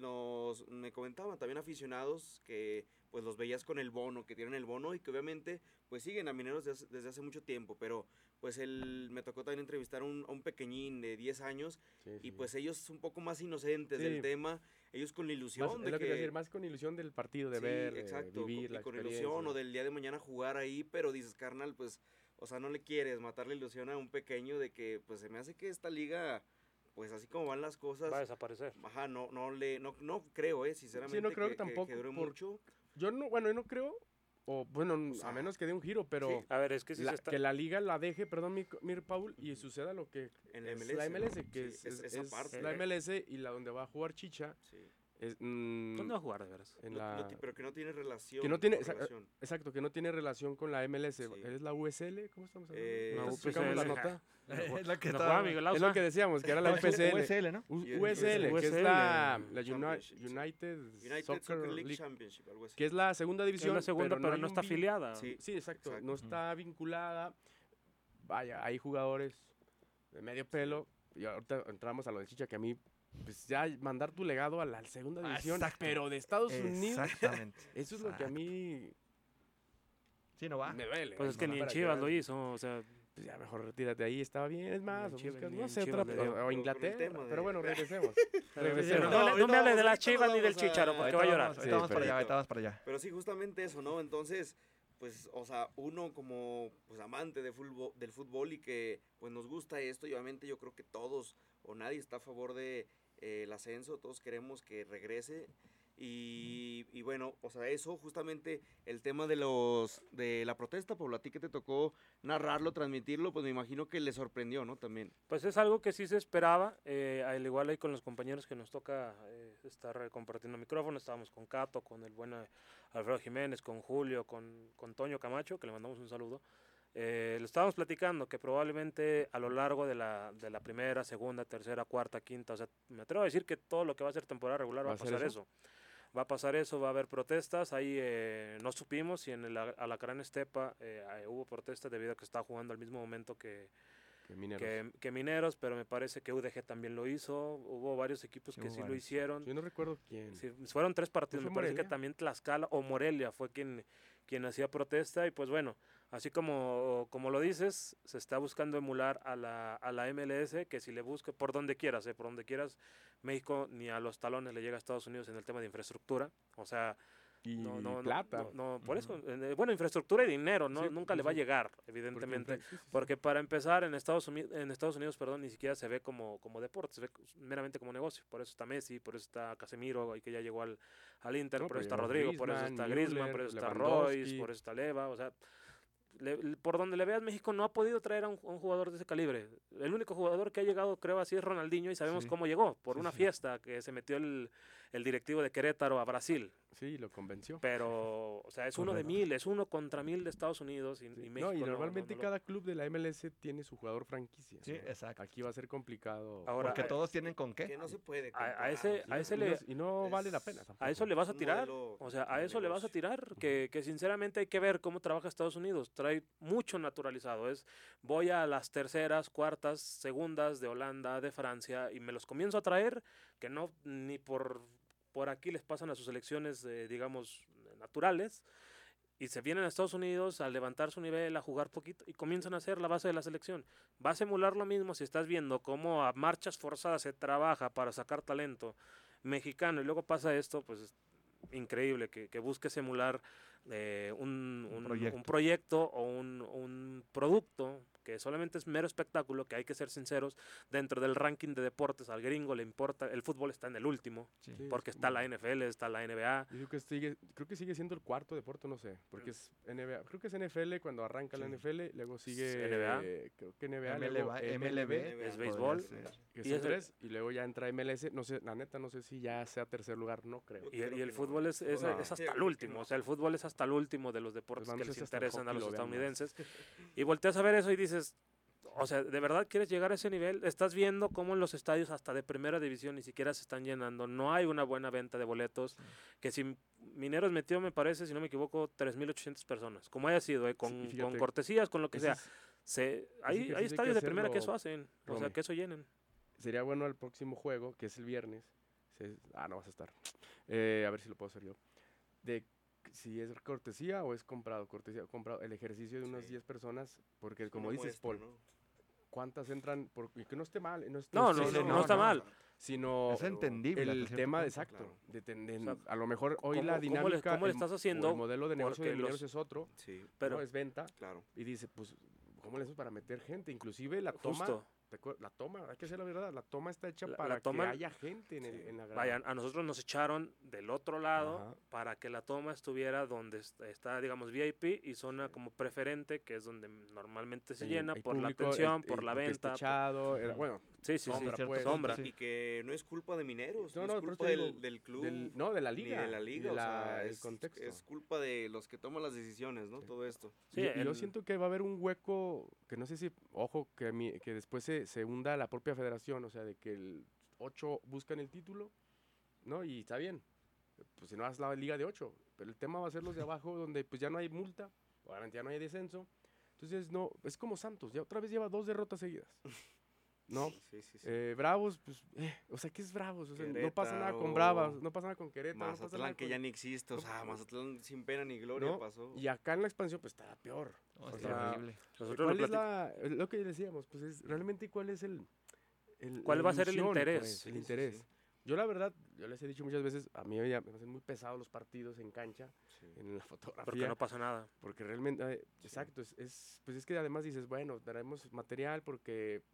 me comentaban también aficionados, que pues los veías con el bono, que tienen el bono y que obviamente pues siguen a Mineros desde hace mucho tiempo, pero pues me tocó también entrevistar a un pequeñín de 10 años y pues ellos un poco más inocentes del tema, ellos con la ilusión más, más con ilusión del partido, de ver, exacto, vivir la con ilusión o del día de mañana jugar ahí, pero dices, carnal, pues, o sea, no le quieres matar la ilusión a un pequeño de que, pues, se me hace que esta liga, pues, así como van las cosas, va a desaparecer. Ajá, no creo, sinceramente, sí, no creo que tampoco dure mucho. Yo no creo, o bueno, a menos que dé un giro, pero sí. A ver, es que que la liga la deje, perdón, Paul, y suceda lo que en es MLS, la MLS, ¿no? que sí, es esa parte. La MLS y la donde va a jugar Chicha. Sí. ¿Dónde va a jugar de veras? Pero que no tiene relación. Que no tiene, exacto, que no tiene relación con la MLS. Sí. ¿Es la USL? ¿Cómo estamos hablando? ¿Sacamos la nota? Es lo que es lo que decíamos, que era la USL. USL, ¿no? USL, que es la United Soccer League Championship, algo así. Que es la segunda división. Es la segunda, pero no está afiliada. Sí, exacto. No está vinculada. Vaya, hay jugadores de medio pelo. Y ahorita entramos a lo de Chicha, que a mí pues ya mandar tu legado a la segunda división, pero de Estados Unidos. Exactamente. Eso es lo que a mí sí, no va. me duele. Pues es que ni en Chivas lo hizo, o sea, pues ya mejor retírate ahí, estaba bien, es más, no sé, o Inglaterra, pero bueno, regresemos. No me hable de la Chivas ni del Chicharo, porque va a llorar. Estamos para allá. Pero sí, justamente eso, ¿no? Entonces, pues, o sea, uno como pues amante del fútbol y que pues nos gusta esto, y obviamente yo creo que todos o nadie está a favor de el ascenso, todos queremos que regrese y bueno, o sea, eso justamente el tema de la protesta, Pablo, a ti que te tocó narrarlo, transmitirlo, pues me imagino que le sorprendió, ¿no? También. Pues es algo que sí se esperaba, al igual ahí con los compañeros que nos toca estar compartiendo micrófono, estábamos con Cato, con el buen Alfredo Jiménez, con Julio, con Toño Camacho, que le mandamos un saludo. Lo estábamos platicando que probablemente a lo largo de la primera, segunda, tercera, cuarta, quinta, o sea, me atrevo a decir que todo lo que va a ser temporada regular va a pasar eso. Va a pasar eso, va a haber protestas. Ahí no supimos si en el Alacrán Estepa hubo protestas debido a que estaba jugando al mismo momento que Mineros, pero me parece que UDG también lo hizo. Hubo varios equipos que sí lo hicieron. Yo no recuerdo quién. Sí, fueron 3 partidos, me parece que también Tlaxcala o Morelia fue quien hacía protesta y pues bueno, así como lo dices, se está buscando emular a la MLS, que si le busca por donde quieras, México ni a los talones le llega a Estados Unidos en el tema de infraestructura, o sea, plata. Por eso, bueno, infraestructura y dinero, nunca le va a llegar, evidentemente, porque para empezar en Estados Unidos, ni siquiera se ve como deporte, se ve meramente como negocio. Por eso está Messi, por eso está Casemiro, y que ya llegó al Inter, por eso está Rodrigo, por eso está Griezmann, por eso está Royce, por eso está Leva, o sea, por donde le veas, México no ha podido traer a un jugador de ese calibre. El único jugador que ha llegado, creo, así es Ronaldinho, y sabemos cómo llegó, por una fiesta que se metió el directivo de Querétaro a Brasil. Sí, lo convenció. Pero, o sea, es uno de 1000, es 1 contra 1000 de Estados Unidos y México. Y normalmente cada club de la MLS tiene su jugador franquicia. Sí, exacto. Aquí va a ser complicado. Ahora, porque todos tienen con qué. Que no se puede a ese y no vale la pena tampoco. A eso le vas a tirar. O sea, a eso le vas a tirar. Que sinceramente hay que ver cómo trabaja Estados Unidos. Trae mucho naturalizado. Voy a las terceras, cuartas, segundas de Holanda, de Francia, y me los comienzo a traer, que no ni por aquí les pasan a sus selecciones, digamos, naturales, y se vienen a Estados Unidos a levantar su nivel, a jugar poquito y comienzan a ser la base de la selección. Va a simular lo mismo si estás viendo cómo a marchas forzadas se trabaja para sacar talento mexicano y luego pasa esto, pues es increíble que busques emular un proyecto o un producto que solamente es mero espectáculo, que hay que ser sinceros, dentro del ranking de deportes al gringo le importa, el fútbol está en el último, porque está la NFL, está la NBA. Yo creo que sigue siendo el cuarto deporte, no sé, porque es NBA, creo que es NFL cuando arranca la NFL, luego sigue NBA, creo que NBA, MLB es béisbol, y luego ya entra MLS, no sé, la neta no sé si ya sea tercer lugar, no creo. Y el fútbol es hasta el último, o sea, el fútbol es hasta el último de los deportes que les interesan a los estadounidenses. Y volteas a ver eso y dices, o sea, ¿de verdad quieres llegar a ese nivel? Estás viendo cómo en los estadios hasta de primera división ni siquiera se están llenando. No hay una buena venta de boletos. Que si Mineros metió, me parece, si no me equivoco, 3,800 personas. Como haya sido, con cortesías, con lo que sea. Hay estadios de primera que eso hacen. O sea, que eso llenen. Sería bueno el próximo juego, que es el viernes. No vas a estar. A ver si lo puedo hacer yo. De si es cortesía o es comprado. Cortesía, comprado el ejercicio de unas 10 personas, porque como dices, Paul, ¿no? ¿Cuántas entran? Y que no esté mal. No está mal. Sino es entendible. El tema, exacto. A lo mejor hoy la dinámica, ¿cómo le estás haciendo? El modelo de negocio de Mineros es otro, pero ¿no? Es venta. Claro. Y dice, pues, ¿cómo le haces para meter gente? Inclusive la toma... La toma, hay que decir la verdad, la toma está hecha para que haya gente en la grada. Vaya, a nosotros nos echaron del otro lado para que la toma estuviera donde está, digamos, VIP y zona como preferente, que es donde normalmente se llena por la atención, por la venta. Bueno, sombra. Y que no es culpa de Mineros, no es culpa culpa del club. De la liga. Ni de la liga, el contexto. Es culpa de los que toman las decisiones, ¿no? Todo esto. Sí, yo siento que va a haber un hueco, que no sé si, ojo, que después se hunda la propia federación, o sea, de que el 8 buscan el título, ¿no? Y está bien, pues si no haces la liga de 8, pero el tema va a ser los de abajo, donde pues ya no hay multa, obviamente ya no hay descenso, entonces no, es como Santos, ya otra vez lleva 2 derrotas seguidas, ¿no? Sí. Bravos, pues, o sea, ¿qué es Bravos? O sea, no pasa nada con Bravas, no pasa nada con Querétaro. Mazatlán, que ya ni existe, o sea, Mazatlán sin pena ni gloria pasó. Y acá en la expansión, pues, está peor. O sea, horrible. ¿Cuál es lo que decíamos? Pues, es realmente, ¿cuál es ¿cuál va a ser el interés? Pues, el interés. Sí. Yo, la verdad, yo les he dicho muchas veces, a mí ya me hacen muy pesados los partidos en cancha, en la fotografía. Porque no pasa nada. Porque realmente, exacto, pues es que además dices, bueno, daremos material porque...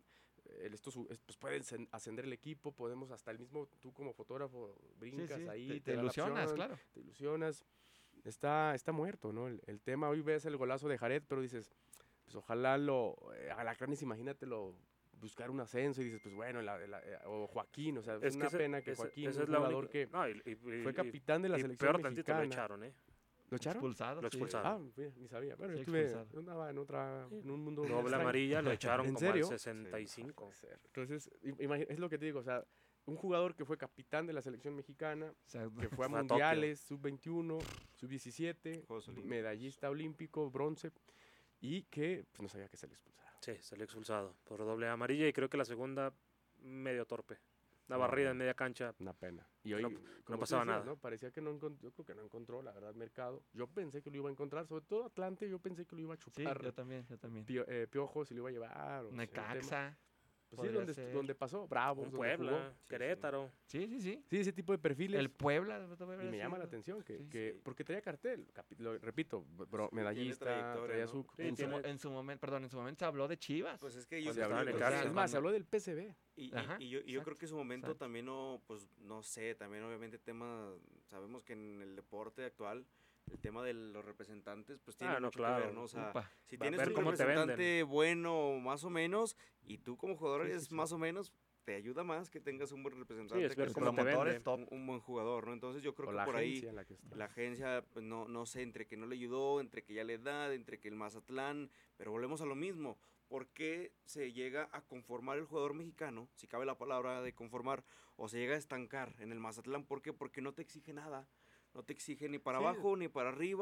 pues pueden ascender el equipo, podemos hasta el mismo, tú como fotógrafo brincas ahí, te ilusionas, claro. Te ilusionas, está muerto, ¿no? El tema, hoy ves el golazo de Jared, pero dices, pues ojalá Alacranes, imagínatelo, buscar un ascenso y dices, pues bueno, o Joaquín, o sea, es una pena que Joaquín, es un jugador que fue capitán de la selección mexicana. Lo echaron, ¿Lo echaron? Lo expulsaron. Ni sabía. Bueno, andaba en un mundo... Doble amarilla, lo echaron ¿En como serio? al 65. Entonces, es lo que te digo, o sea, un jugador que fue capitán de la selección mexicana, que fue a mundiales, sub-21, sub-17, medallista olímpico, bronce, y que pues, no sabía que se le expulsara. Sí, salió expulsado por doble amarilla y creo que la segunda medio torpe. Una barrida en media cancha. Una pena. Y hoy no pasaba nada. ¿no? Parecía que yo creo que no encontró, la verdad, Mercado. Yo pensé que lo iba a encontrar, sobre todo Atlante, yo pensé que lo iba a chupar. Sí, yo también. Piojo se lo iba a llevar. Necaxa. Pues sí, donde pasó, Bravos, Puebla, Querétaro. Sí. Sí, ese tipo de perfiles. El Puebla. Y me llama la atención, porque traía cartel, lo repito, medallista, traía su... En su momento se habló de Chivas. Pues es que es más, se habló del PSV. Y yo creo que en su momento también no sé, también obviamente sabemos que en el deporte actual el tema de los representantes pues tiene mucho que ver, ¿no? O sea, si tienes un representante bueno más o menos y tú como jugador eres más o menos, te ayuda más que tengas un buen representante, es ver cómo te vende. Un buen jugador, ¿no? Entonces yo creo que por ahí la agencia, pues, no sé, entre que no le ayudó, entre que ya la edad, entre que el Mazatlán, pero volvemos a lo mismo. ¿Por qué se llega a conformar el jugador mexicano, si cabe la palabra de conformar, o se llega a estancar en el Mazatlán? ¿Por qué? Porque no te exige nada. No te exige ni para abajo ni para arriba.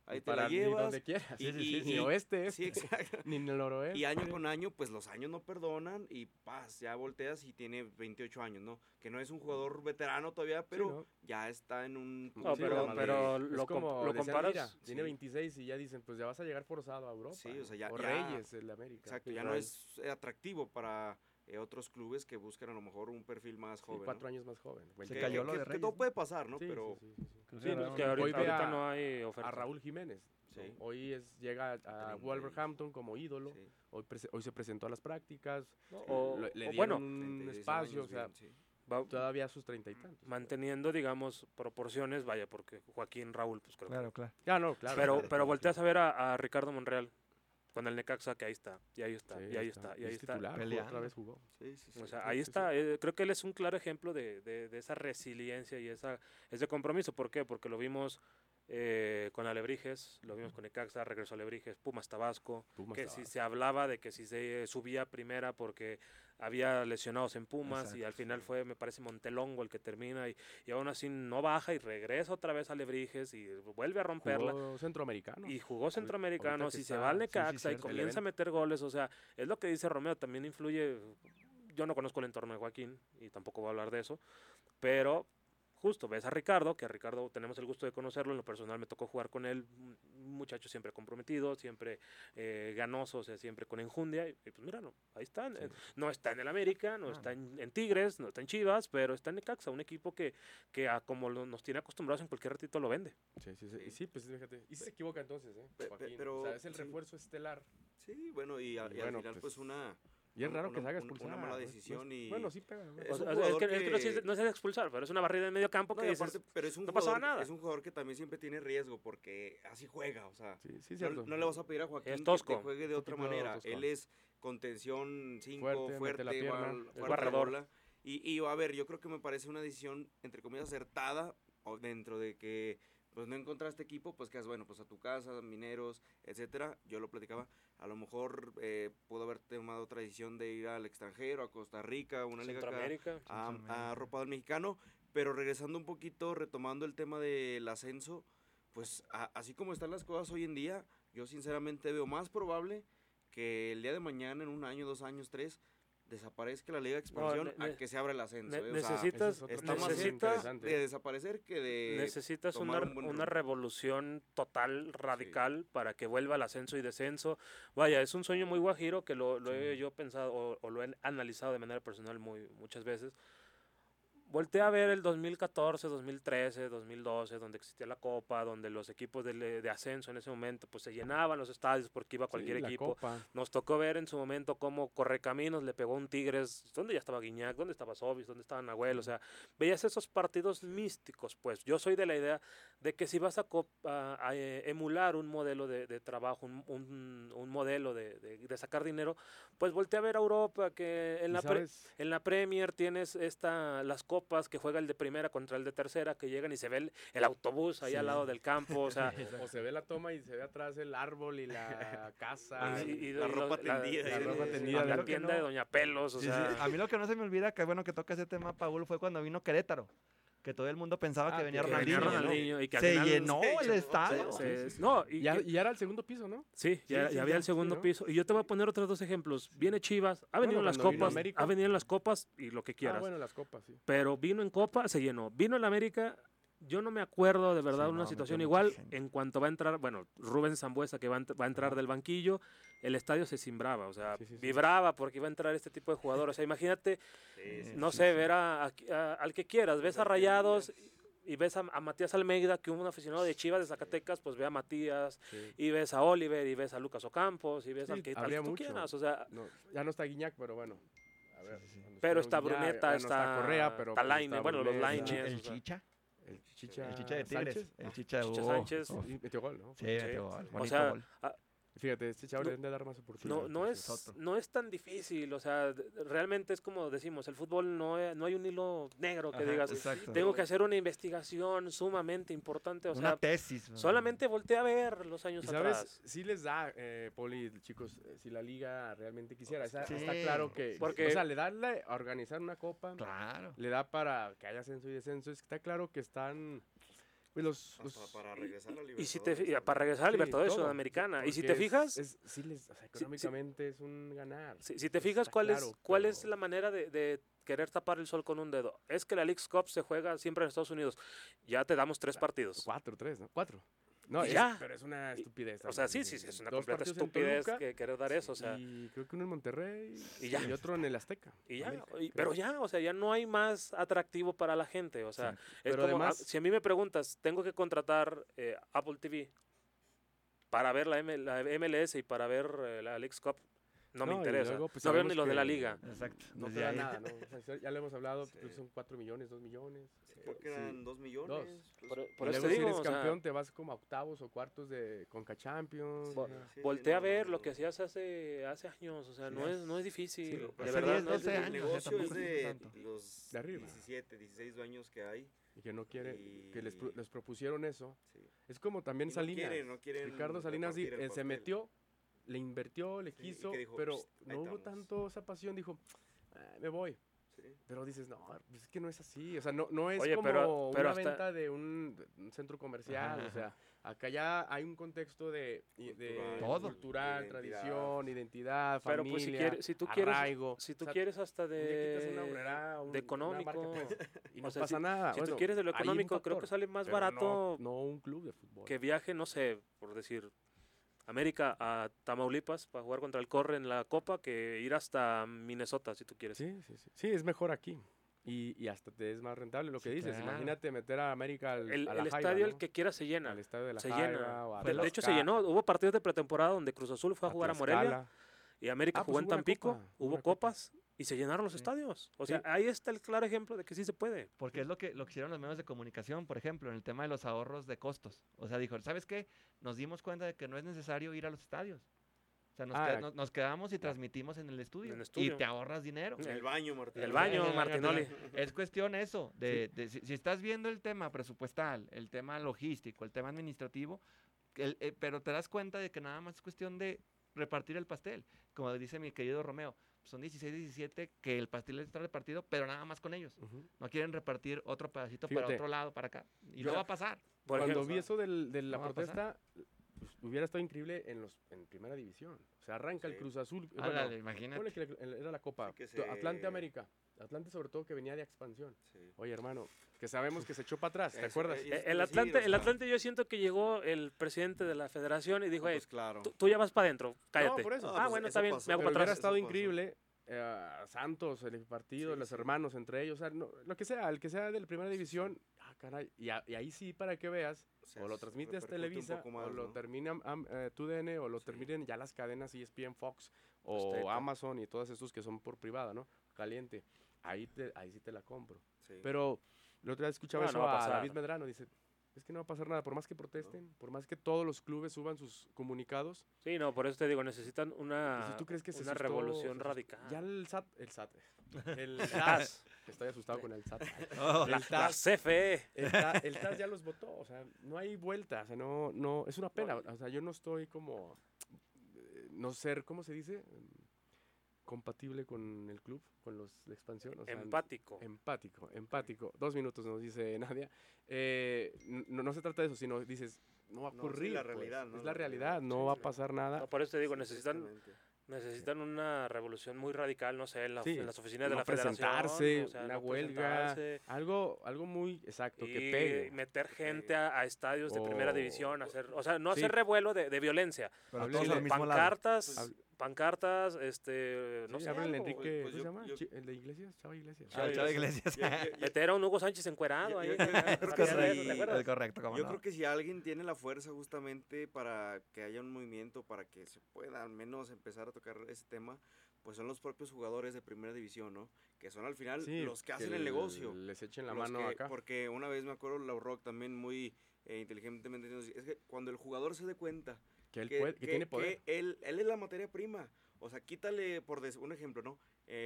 ahí te la llevas. Ni donde quieras. Ni oeste, sí, exacto. Ni en el noroeste. Y año con año, pues los años no perdonan y ya volteas y tiene 28 años, ¿no? Que no es un jugador veterano todavía, pero ya está en un... No, pero lo comparas... Mira, tiene 26 y ya dicen, pues ya vas a llegar forzado a Europa. Sí, o sea, ya... Reyes, el América. Exacto, ya no es atractivo para... otros clubes que buscan a lo mejor un perfil más joven. 4 años más joven. Se cayó lo de Reyes. Que todo puede pasar, ¿no? Pero que ahorita no hay oferta. A Raúl Jiménez. Sí. Hoy llega a Wolverhampton como ídolo. Sí. Hoy se presentó a las prácticas. Le dieron un espacio, o sea, todavía a sus 30 y tantos. Manteniendo, digamos, proporciones, vaya, porque Joaquín, Raúl, pues creo claro. Ya no, claro. Pero volteas a ver a Ricardo Monreal con el Necaxa, que ahí está. Titular, otra vez jugó. Sí. O sea, ahí está. Creo que él es un claro ejemplo de esa resiliencia y ese compromiso. ¿Por qué? Porque lo vimos con Alebrijes, lo vimos con Necaxa, regresó a Alebrijes, Pumas Tabasco, si se hablaba de que si se subía a primera porque había lesionados en Pumas. Exacto, y al final fue, me parece, Montelongo el que termina y aún así no baja y regresa otra vez a Alebrijes y vuelve a romperla. Jugó centroamericano. Y jugó centroamericano, si se va al Necaxa y comienza a meter goles, o sea, es lo que dice Romeo, también influye. Yo no conozco el entorno de Joaquín y tampoco voy a hablar de eso, pero justo ves a Ricardo, que a Ricardo tenemos el gusto de conocerlo, en lo personal me tocó jugar con él, un muchacho siempre comprometido, siempre ganoso, o sea, siempre con enjundia, y pues míralo, ahí está, no está en el América, no está en Tigres, no está en Chivas, pero está en Necaxa, un equipo que como nos tiene acostumbrados en cualquier ratito lo vende. Sí, pues fíjate, y se equivoca entonces, pero o sea, es el refuerzo estelar. Sí, bueno, y al final pues una... Y es raro que se haga expulsar. Una mala decisión y... Bueno, sí pega. Es que no se hace expulsar, pero es una barrida en medio campo que dices, pero es un no jugador, pasaba nada. Es un jugador que también siempre tiene riesgo porque así juega, o sea... Sí, no le vas a pedir a Joaquín que te juegue de otra manera. Él es contención 5, fuerte, barredor. Y a ver, yo creo que me parece una decisión, entre comillas, acertada, dentro de que... pues no encontraste equipo, pues que es bueno, pues a tu casa, Mineros, etcétera. Yo lo platicaba, a lo mejor pudo haber tomado otra decisión de ir al extranjero, a Costa Rica, una liga acá, a Ropa del Mexicano, pero regresando un poquito, retomando el tema del ascenso, pues así como están las cosas hoy en día, yo sinceramente veo más probable que el día de mañana, en 1 año, 2 años, 3, desaparezca la Liga de Expansión a que se abra el ascenso. Necesitas de desaparecer que de necesitas una revolución total, radical, para que vuelva el ascenso y descenso. Vaya, es un sueño muy guajiro que lo he yo pensado o lo he analizado de manera personal muchas veces. Volteé a ver el 2014, 2013, 2012, donde existía la Copa, donde los equipos de ascenso en ese momento pues se llenaban los estadios porque iba cualquier equipo. Nos tocó ver en su momento cómo Correcaminos le pegó un Tigres, donde ya estaba Guiñac, donde estaba Sobis, donde estaba Nahuel, o sea, veías esos partidos místicos, pues. Yo soy de la idea de que si vas a emular un modelo de trabajo, un modelo de sacar dinero, pues voltea a ver a Europa, que en la Premier tienes las copas que juega el de primera contra el de tercera, que llegan y se ve el autobús ahí al lado del campo, o sea, o se ve la toma y se ve atrás el árbol y la casa y la ropa tendida, la tienda de Doña Pelos, o sea. A mí lo que no se me olvida, que bueno que toca ese tema, Paul, fue cuando vino Querétaro, que todo el mundo pensaba que venía Ronaldinho, y que se llenó el estadio. Y era el segundo piso, ¿no? Sí, ya había el segundo piso. Y yo te voy a poner otros 2 ejemplos. Viene Chivas, ha venido en las copas y lo que quieras. Bueno, las copas, sí. Pero vino en Copa, se llenó. Vino en la América, yo no me acuerdo de verdad una situación igual. En cuanto va a entrar, bueno, Rubén Sambuesa, que va a entrar del banquillo, el estadio se cimbraba, o sea, vibraba porque iba a entrar este tipo de jugadores. O sea, imagínate, ver al que quieras, ves a Rayados y ves a Matías Almeida, que un aficionado de Chivas de Zacatecas, pues ve a Matías, y ves a Oliver, y ves a Lucas Ocampos, y ves al que tú quieras, o sea... ya no está Guiñac, pero bueno, a ver. Pero está Bruneta, está Correa, pero... Está Lainez, bueno, los Lainez. El Chicha. El Chicha de Tigres. El Chicha Sánchez. Metió gol, ¿no? Sí, metió gol. O sea, fíjate, este chavo le deben de dar más oportunidades. No es tan difícil, o sea, realmente es como decimos, el fútbol no hay un hilo negro que digas, tengo que hacer una investigación sumamente importante, o sea, una tesis. Solamente volteé a ver los años atrás. Sí les da, Poli, chicos, si la liga realmente quisiera, está claro que, o sea, le da a organizar una copa, le da para que haya ascenso y descenso, está claro que están... Pues para regresar a Libertadores. Y si para regresar a Libertadores Sudamericana. Y si te fijas... económicamente es un ganar. Si te fijas, ¿cuál es la manera de querer tapar el sol con un dedo? Es que la Leagues Cup se juega siempre en Estados Unidos. Ya te damos 3 partidos. 4, ¿no? 4. No, pero es una estupidez. O sea, sí, es una completa estupidez que querer dar eso. O sea, y creo que uno en Monterrey y otro en el Azteca. Y ya, pero ya, o sea, ya no hay más atractivo para la gente. O sea, es pero como, además, si a mí me preguntas, tengo que contratar Apple TV para ver la MLS y para ver la Leagues Cup, no me interesa. Luego, pues, no veo ni lo de la liga. Exacto. No te da nada, ¿no? O sea, ya lo hemos hablado, pues son 4 millones, 2 millones. Creo que eran 2 millones. Por eso te digo, si eres campeón, te vas como a octavos o cuartos de Conca Champions. Voltea a ver lo que hacías hace años, o sea, no es difícil. De verdad, 12 años. El negocio es de los 17, 16 dueños que hay. Y que no quiere, que les propusieron eso. Es como también Salinas. No quieren Ricardo Salinas se metió, le invirtió, le quiso, dijo, pero no hubo tanto esa pasión, dijo, me voy. Pero dices, no, pues es que no es así, o sea, no es como pero una venta de un centro comercial, o sea, acá ya hay un contexto de cultural, tradición, identidad, pero familia, pues si tú arraigo. Si tú quieres hasta de económico, y no pasa nada. Si tú quieres de lo económico, creo que sale más barato no un club de fútbol. Que viaje, no sé, por decir, América a Tamaulipas para jugar contra el Corre en la Copa que ir hasta Minnesota, si tú quieres. Sí, es mejor aquí. Y hasta te es más rentable lo que dices. Claro. Imagínate meter a América a la el Jaiba, estadio, ¿no? el que quiera se llena. Al estadio de la se Jaiba, llena. De hecho, se llenó. Hubo partidos de pretemporada donde Cruz Azul fue a jugar a Morelia y América jugó en Tampico. Hubo copas. Y se llenaron los estadios. O sea, ahí está el claro ejemplo de que sí se puede. Porque es lo que hicieron los medios de comunicación, por ejemplo, en el tema de los ahorros de costos. O sea, dijo, ¿sabes qué? Nos dimos cuenta de que no es necesario ir a los estadios. O sea, nos quedamos y transmitimos en el estudio. Y te ahorras dinero. En el baño, Martinoli. El baño, Martinoli. Es cuestión eso, si estás viendo el tema presupuestal, el tema logístico, el tema administrativo, pero te das cuenta de que nada más es cuestión de repartir el pastel. Como dice mi querido Romeo, son 16, 17 que el pastel está repartido, pero nada más con ellos. No quieren repartir otro pedacito para otro lado, para acá. Y no va a pasar. Cuando vi eso de la protesta, pues, hubiera estado increíble en primera división. O sea, arranca el Cruz Azul. Imagínate. Que era la Copa. Atlante América. Atlante sobre todo que venía de expansión. Oye, hermano, que sabemos que se echó para atrás, ¿te acuerdas? El Atlante yo siento que llegó el presidente de la federación y dijo, pues claro. tú ya vas para adentro, cállate. No, por eso. Bueno, está bien, me hago para atrás. Hubiera estado increíble Santos, el partido, los hermanos entre ellos, o sea, lo que sea, el que sea de la primera división, caray, y ahí sí para que veas, o lo transmites Televisa, más, o lo termina TUDN, o lo terminen ya las cadenas ESPN, Fox, o Azteca. Amazon y todos estos que son por privada, ¿no? Caliente. Ahí sí te la compro. Sí. Pero la otra vez escuchaba eso a David Medrano, dice, es que no va a pasar nada, por más que protesten, por más que todos los clubes suban sus comunicados. Sí, no, por eso te digo, necesitan una, ¿tú crees que una revolución radical. Ya el SAT, el TAS, estoy asustado con el SAT. La CFE. El TAS ya los votó, o sea, no hay vuelta, o sea, no, es una pena, o sea, yo no estoy como, no ser, ¿cómo se dice? Compatible con el club, con la expansión. O sea, empático. 2 minutos nos dice Nadia. No se trata de eso, sino dices, no va a ocurrir. Sí, la realidad, es la realidad, no va a pasar nada. No, por eso te digo, necesitan una revolución muy radical, no sé, en las oficinas de la federación. Presentarse, una huelga, algo muy exacto, que pegue. Meter gente a estadios de primera división, no hacer revuelo de violencia. Pero todos al mismo pancartas, lado. pancartas, no sé. Habla el Enrique, ¿cómo se llama? El de Iglesias, Chava Iglesias. Chava Iglesias. Meter a un Hugo Sánchez encuerado ahí. Es correcto, yo creo que si alguien tiene la fuerza justamente para que haya un movimiento, para que se pueda al menos empezar a tocar ese tema, pues son los propios jugadores de primera división, ¿no? Que son al final los que hacen el negocio. Les echen la mano acá. Porque una vez me acuerdo, Lau Rock también muy inteligentemente, es que cuando el jugador se dé cuenta que tiene poder, que él es la materia prima, o sea, quítale, por un ejemplo, ¿no?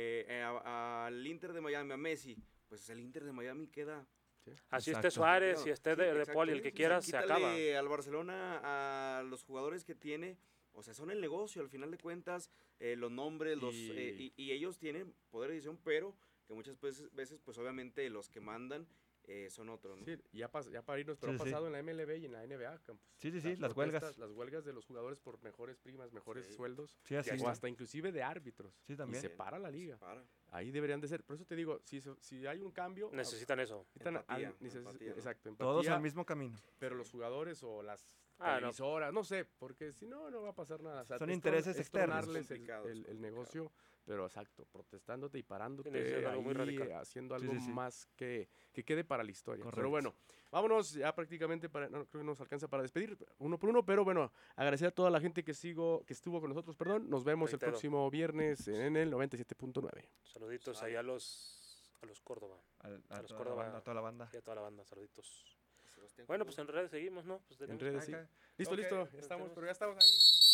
Al Inter de Miami, a Messi, pues el Inter de Miami queda... Sí. Así esté Suárez, si esté de Poli, el que quieras, se acaba. Al Barcelona, a los jugadores que tiene, o sea, son el negocio, al final de cuentas, los nombres, y ellos tienen poder de decisión, pero que muchas veces, pues obviamente los que mandan son otros, ¿no? Sí, ya para irnos, pero ha pasado en la MLB y en la NBA, Campos. Sí, las huelgas. Las huelgas de los jugadores por mejores primas, mejores sueldos. Sí, así o hasta inclusive de árbitros. Sí, también. Y se para la liga. Ahí deberían de ser. Por eso te digo, si hay un cambio... Necesitan eso. Empatía, exacto, empatía. Todos al mismo camino. Pero los jugadores o las televisoras, no sé, porque si no, no va a pasar nada. O sea, son intereses externos. El negocio, pero exacto, protestándote y parándote, algo muy radical. haciendo algo más que quede para la historia. Correcto. Pero bueno, vámonos ya prácticamente, creo que nos alcanza para despedir uno por uno, pero bueno, agradecer a toda la gente que estuvo con nosotros, nos vemos el próximo viernes en el 97.9. Saluditos ahí a los Córdoba. A los Córdoba. A toda la banda. Y a toda la banda, saluditos. Bueno, pues en redes seguimos, ¿no? Pues en redes, sí. Listo, estamos, pero ya estamos ahí.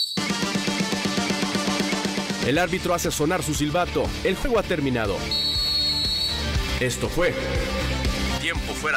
El árbitro hace sonar su silbato. El juego ha terminado. Esto fue Tiempo Fuera.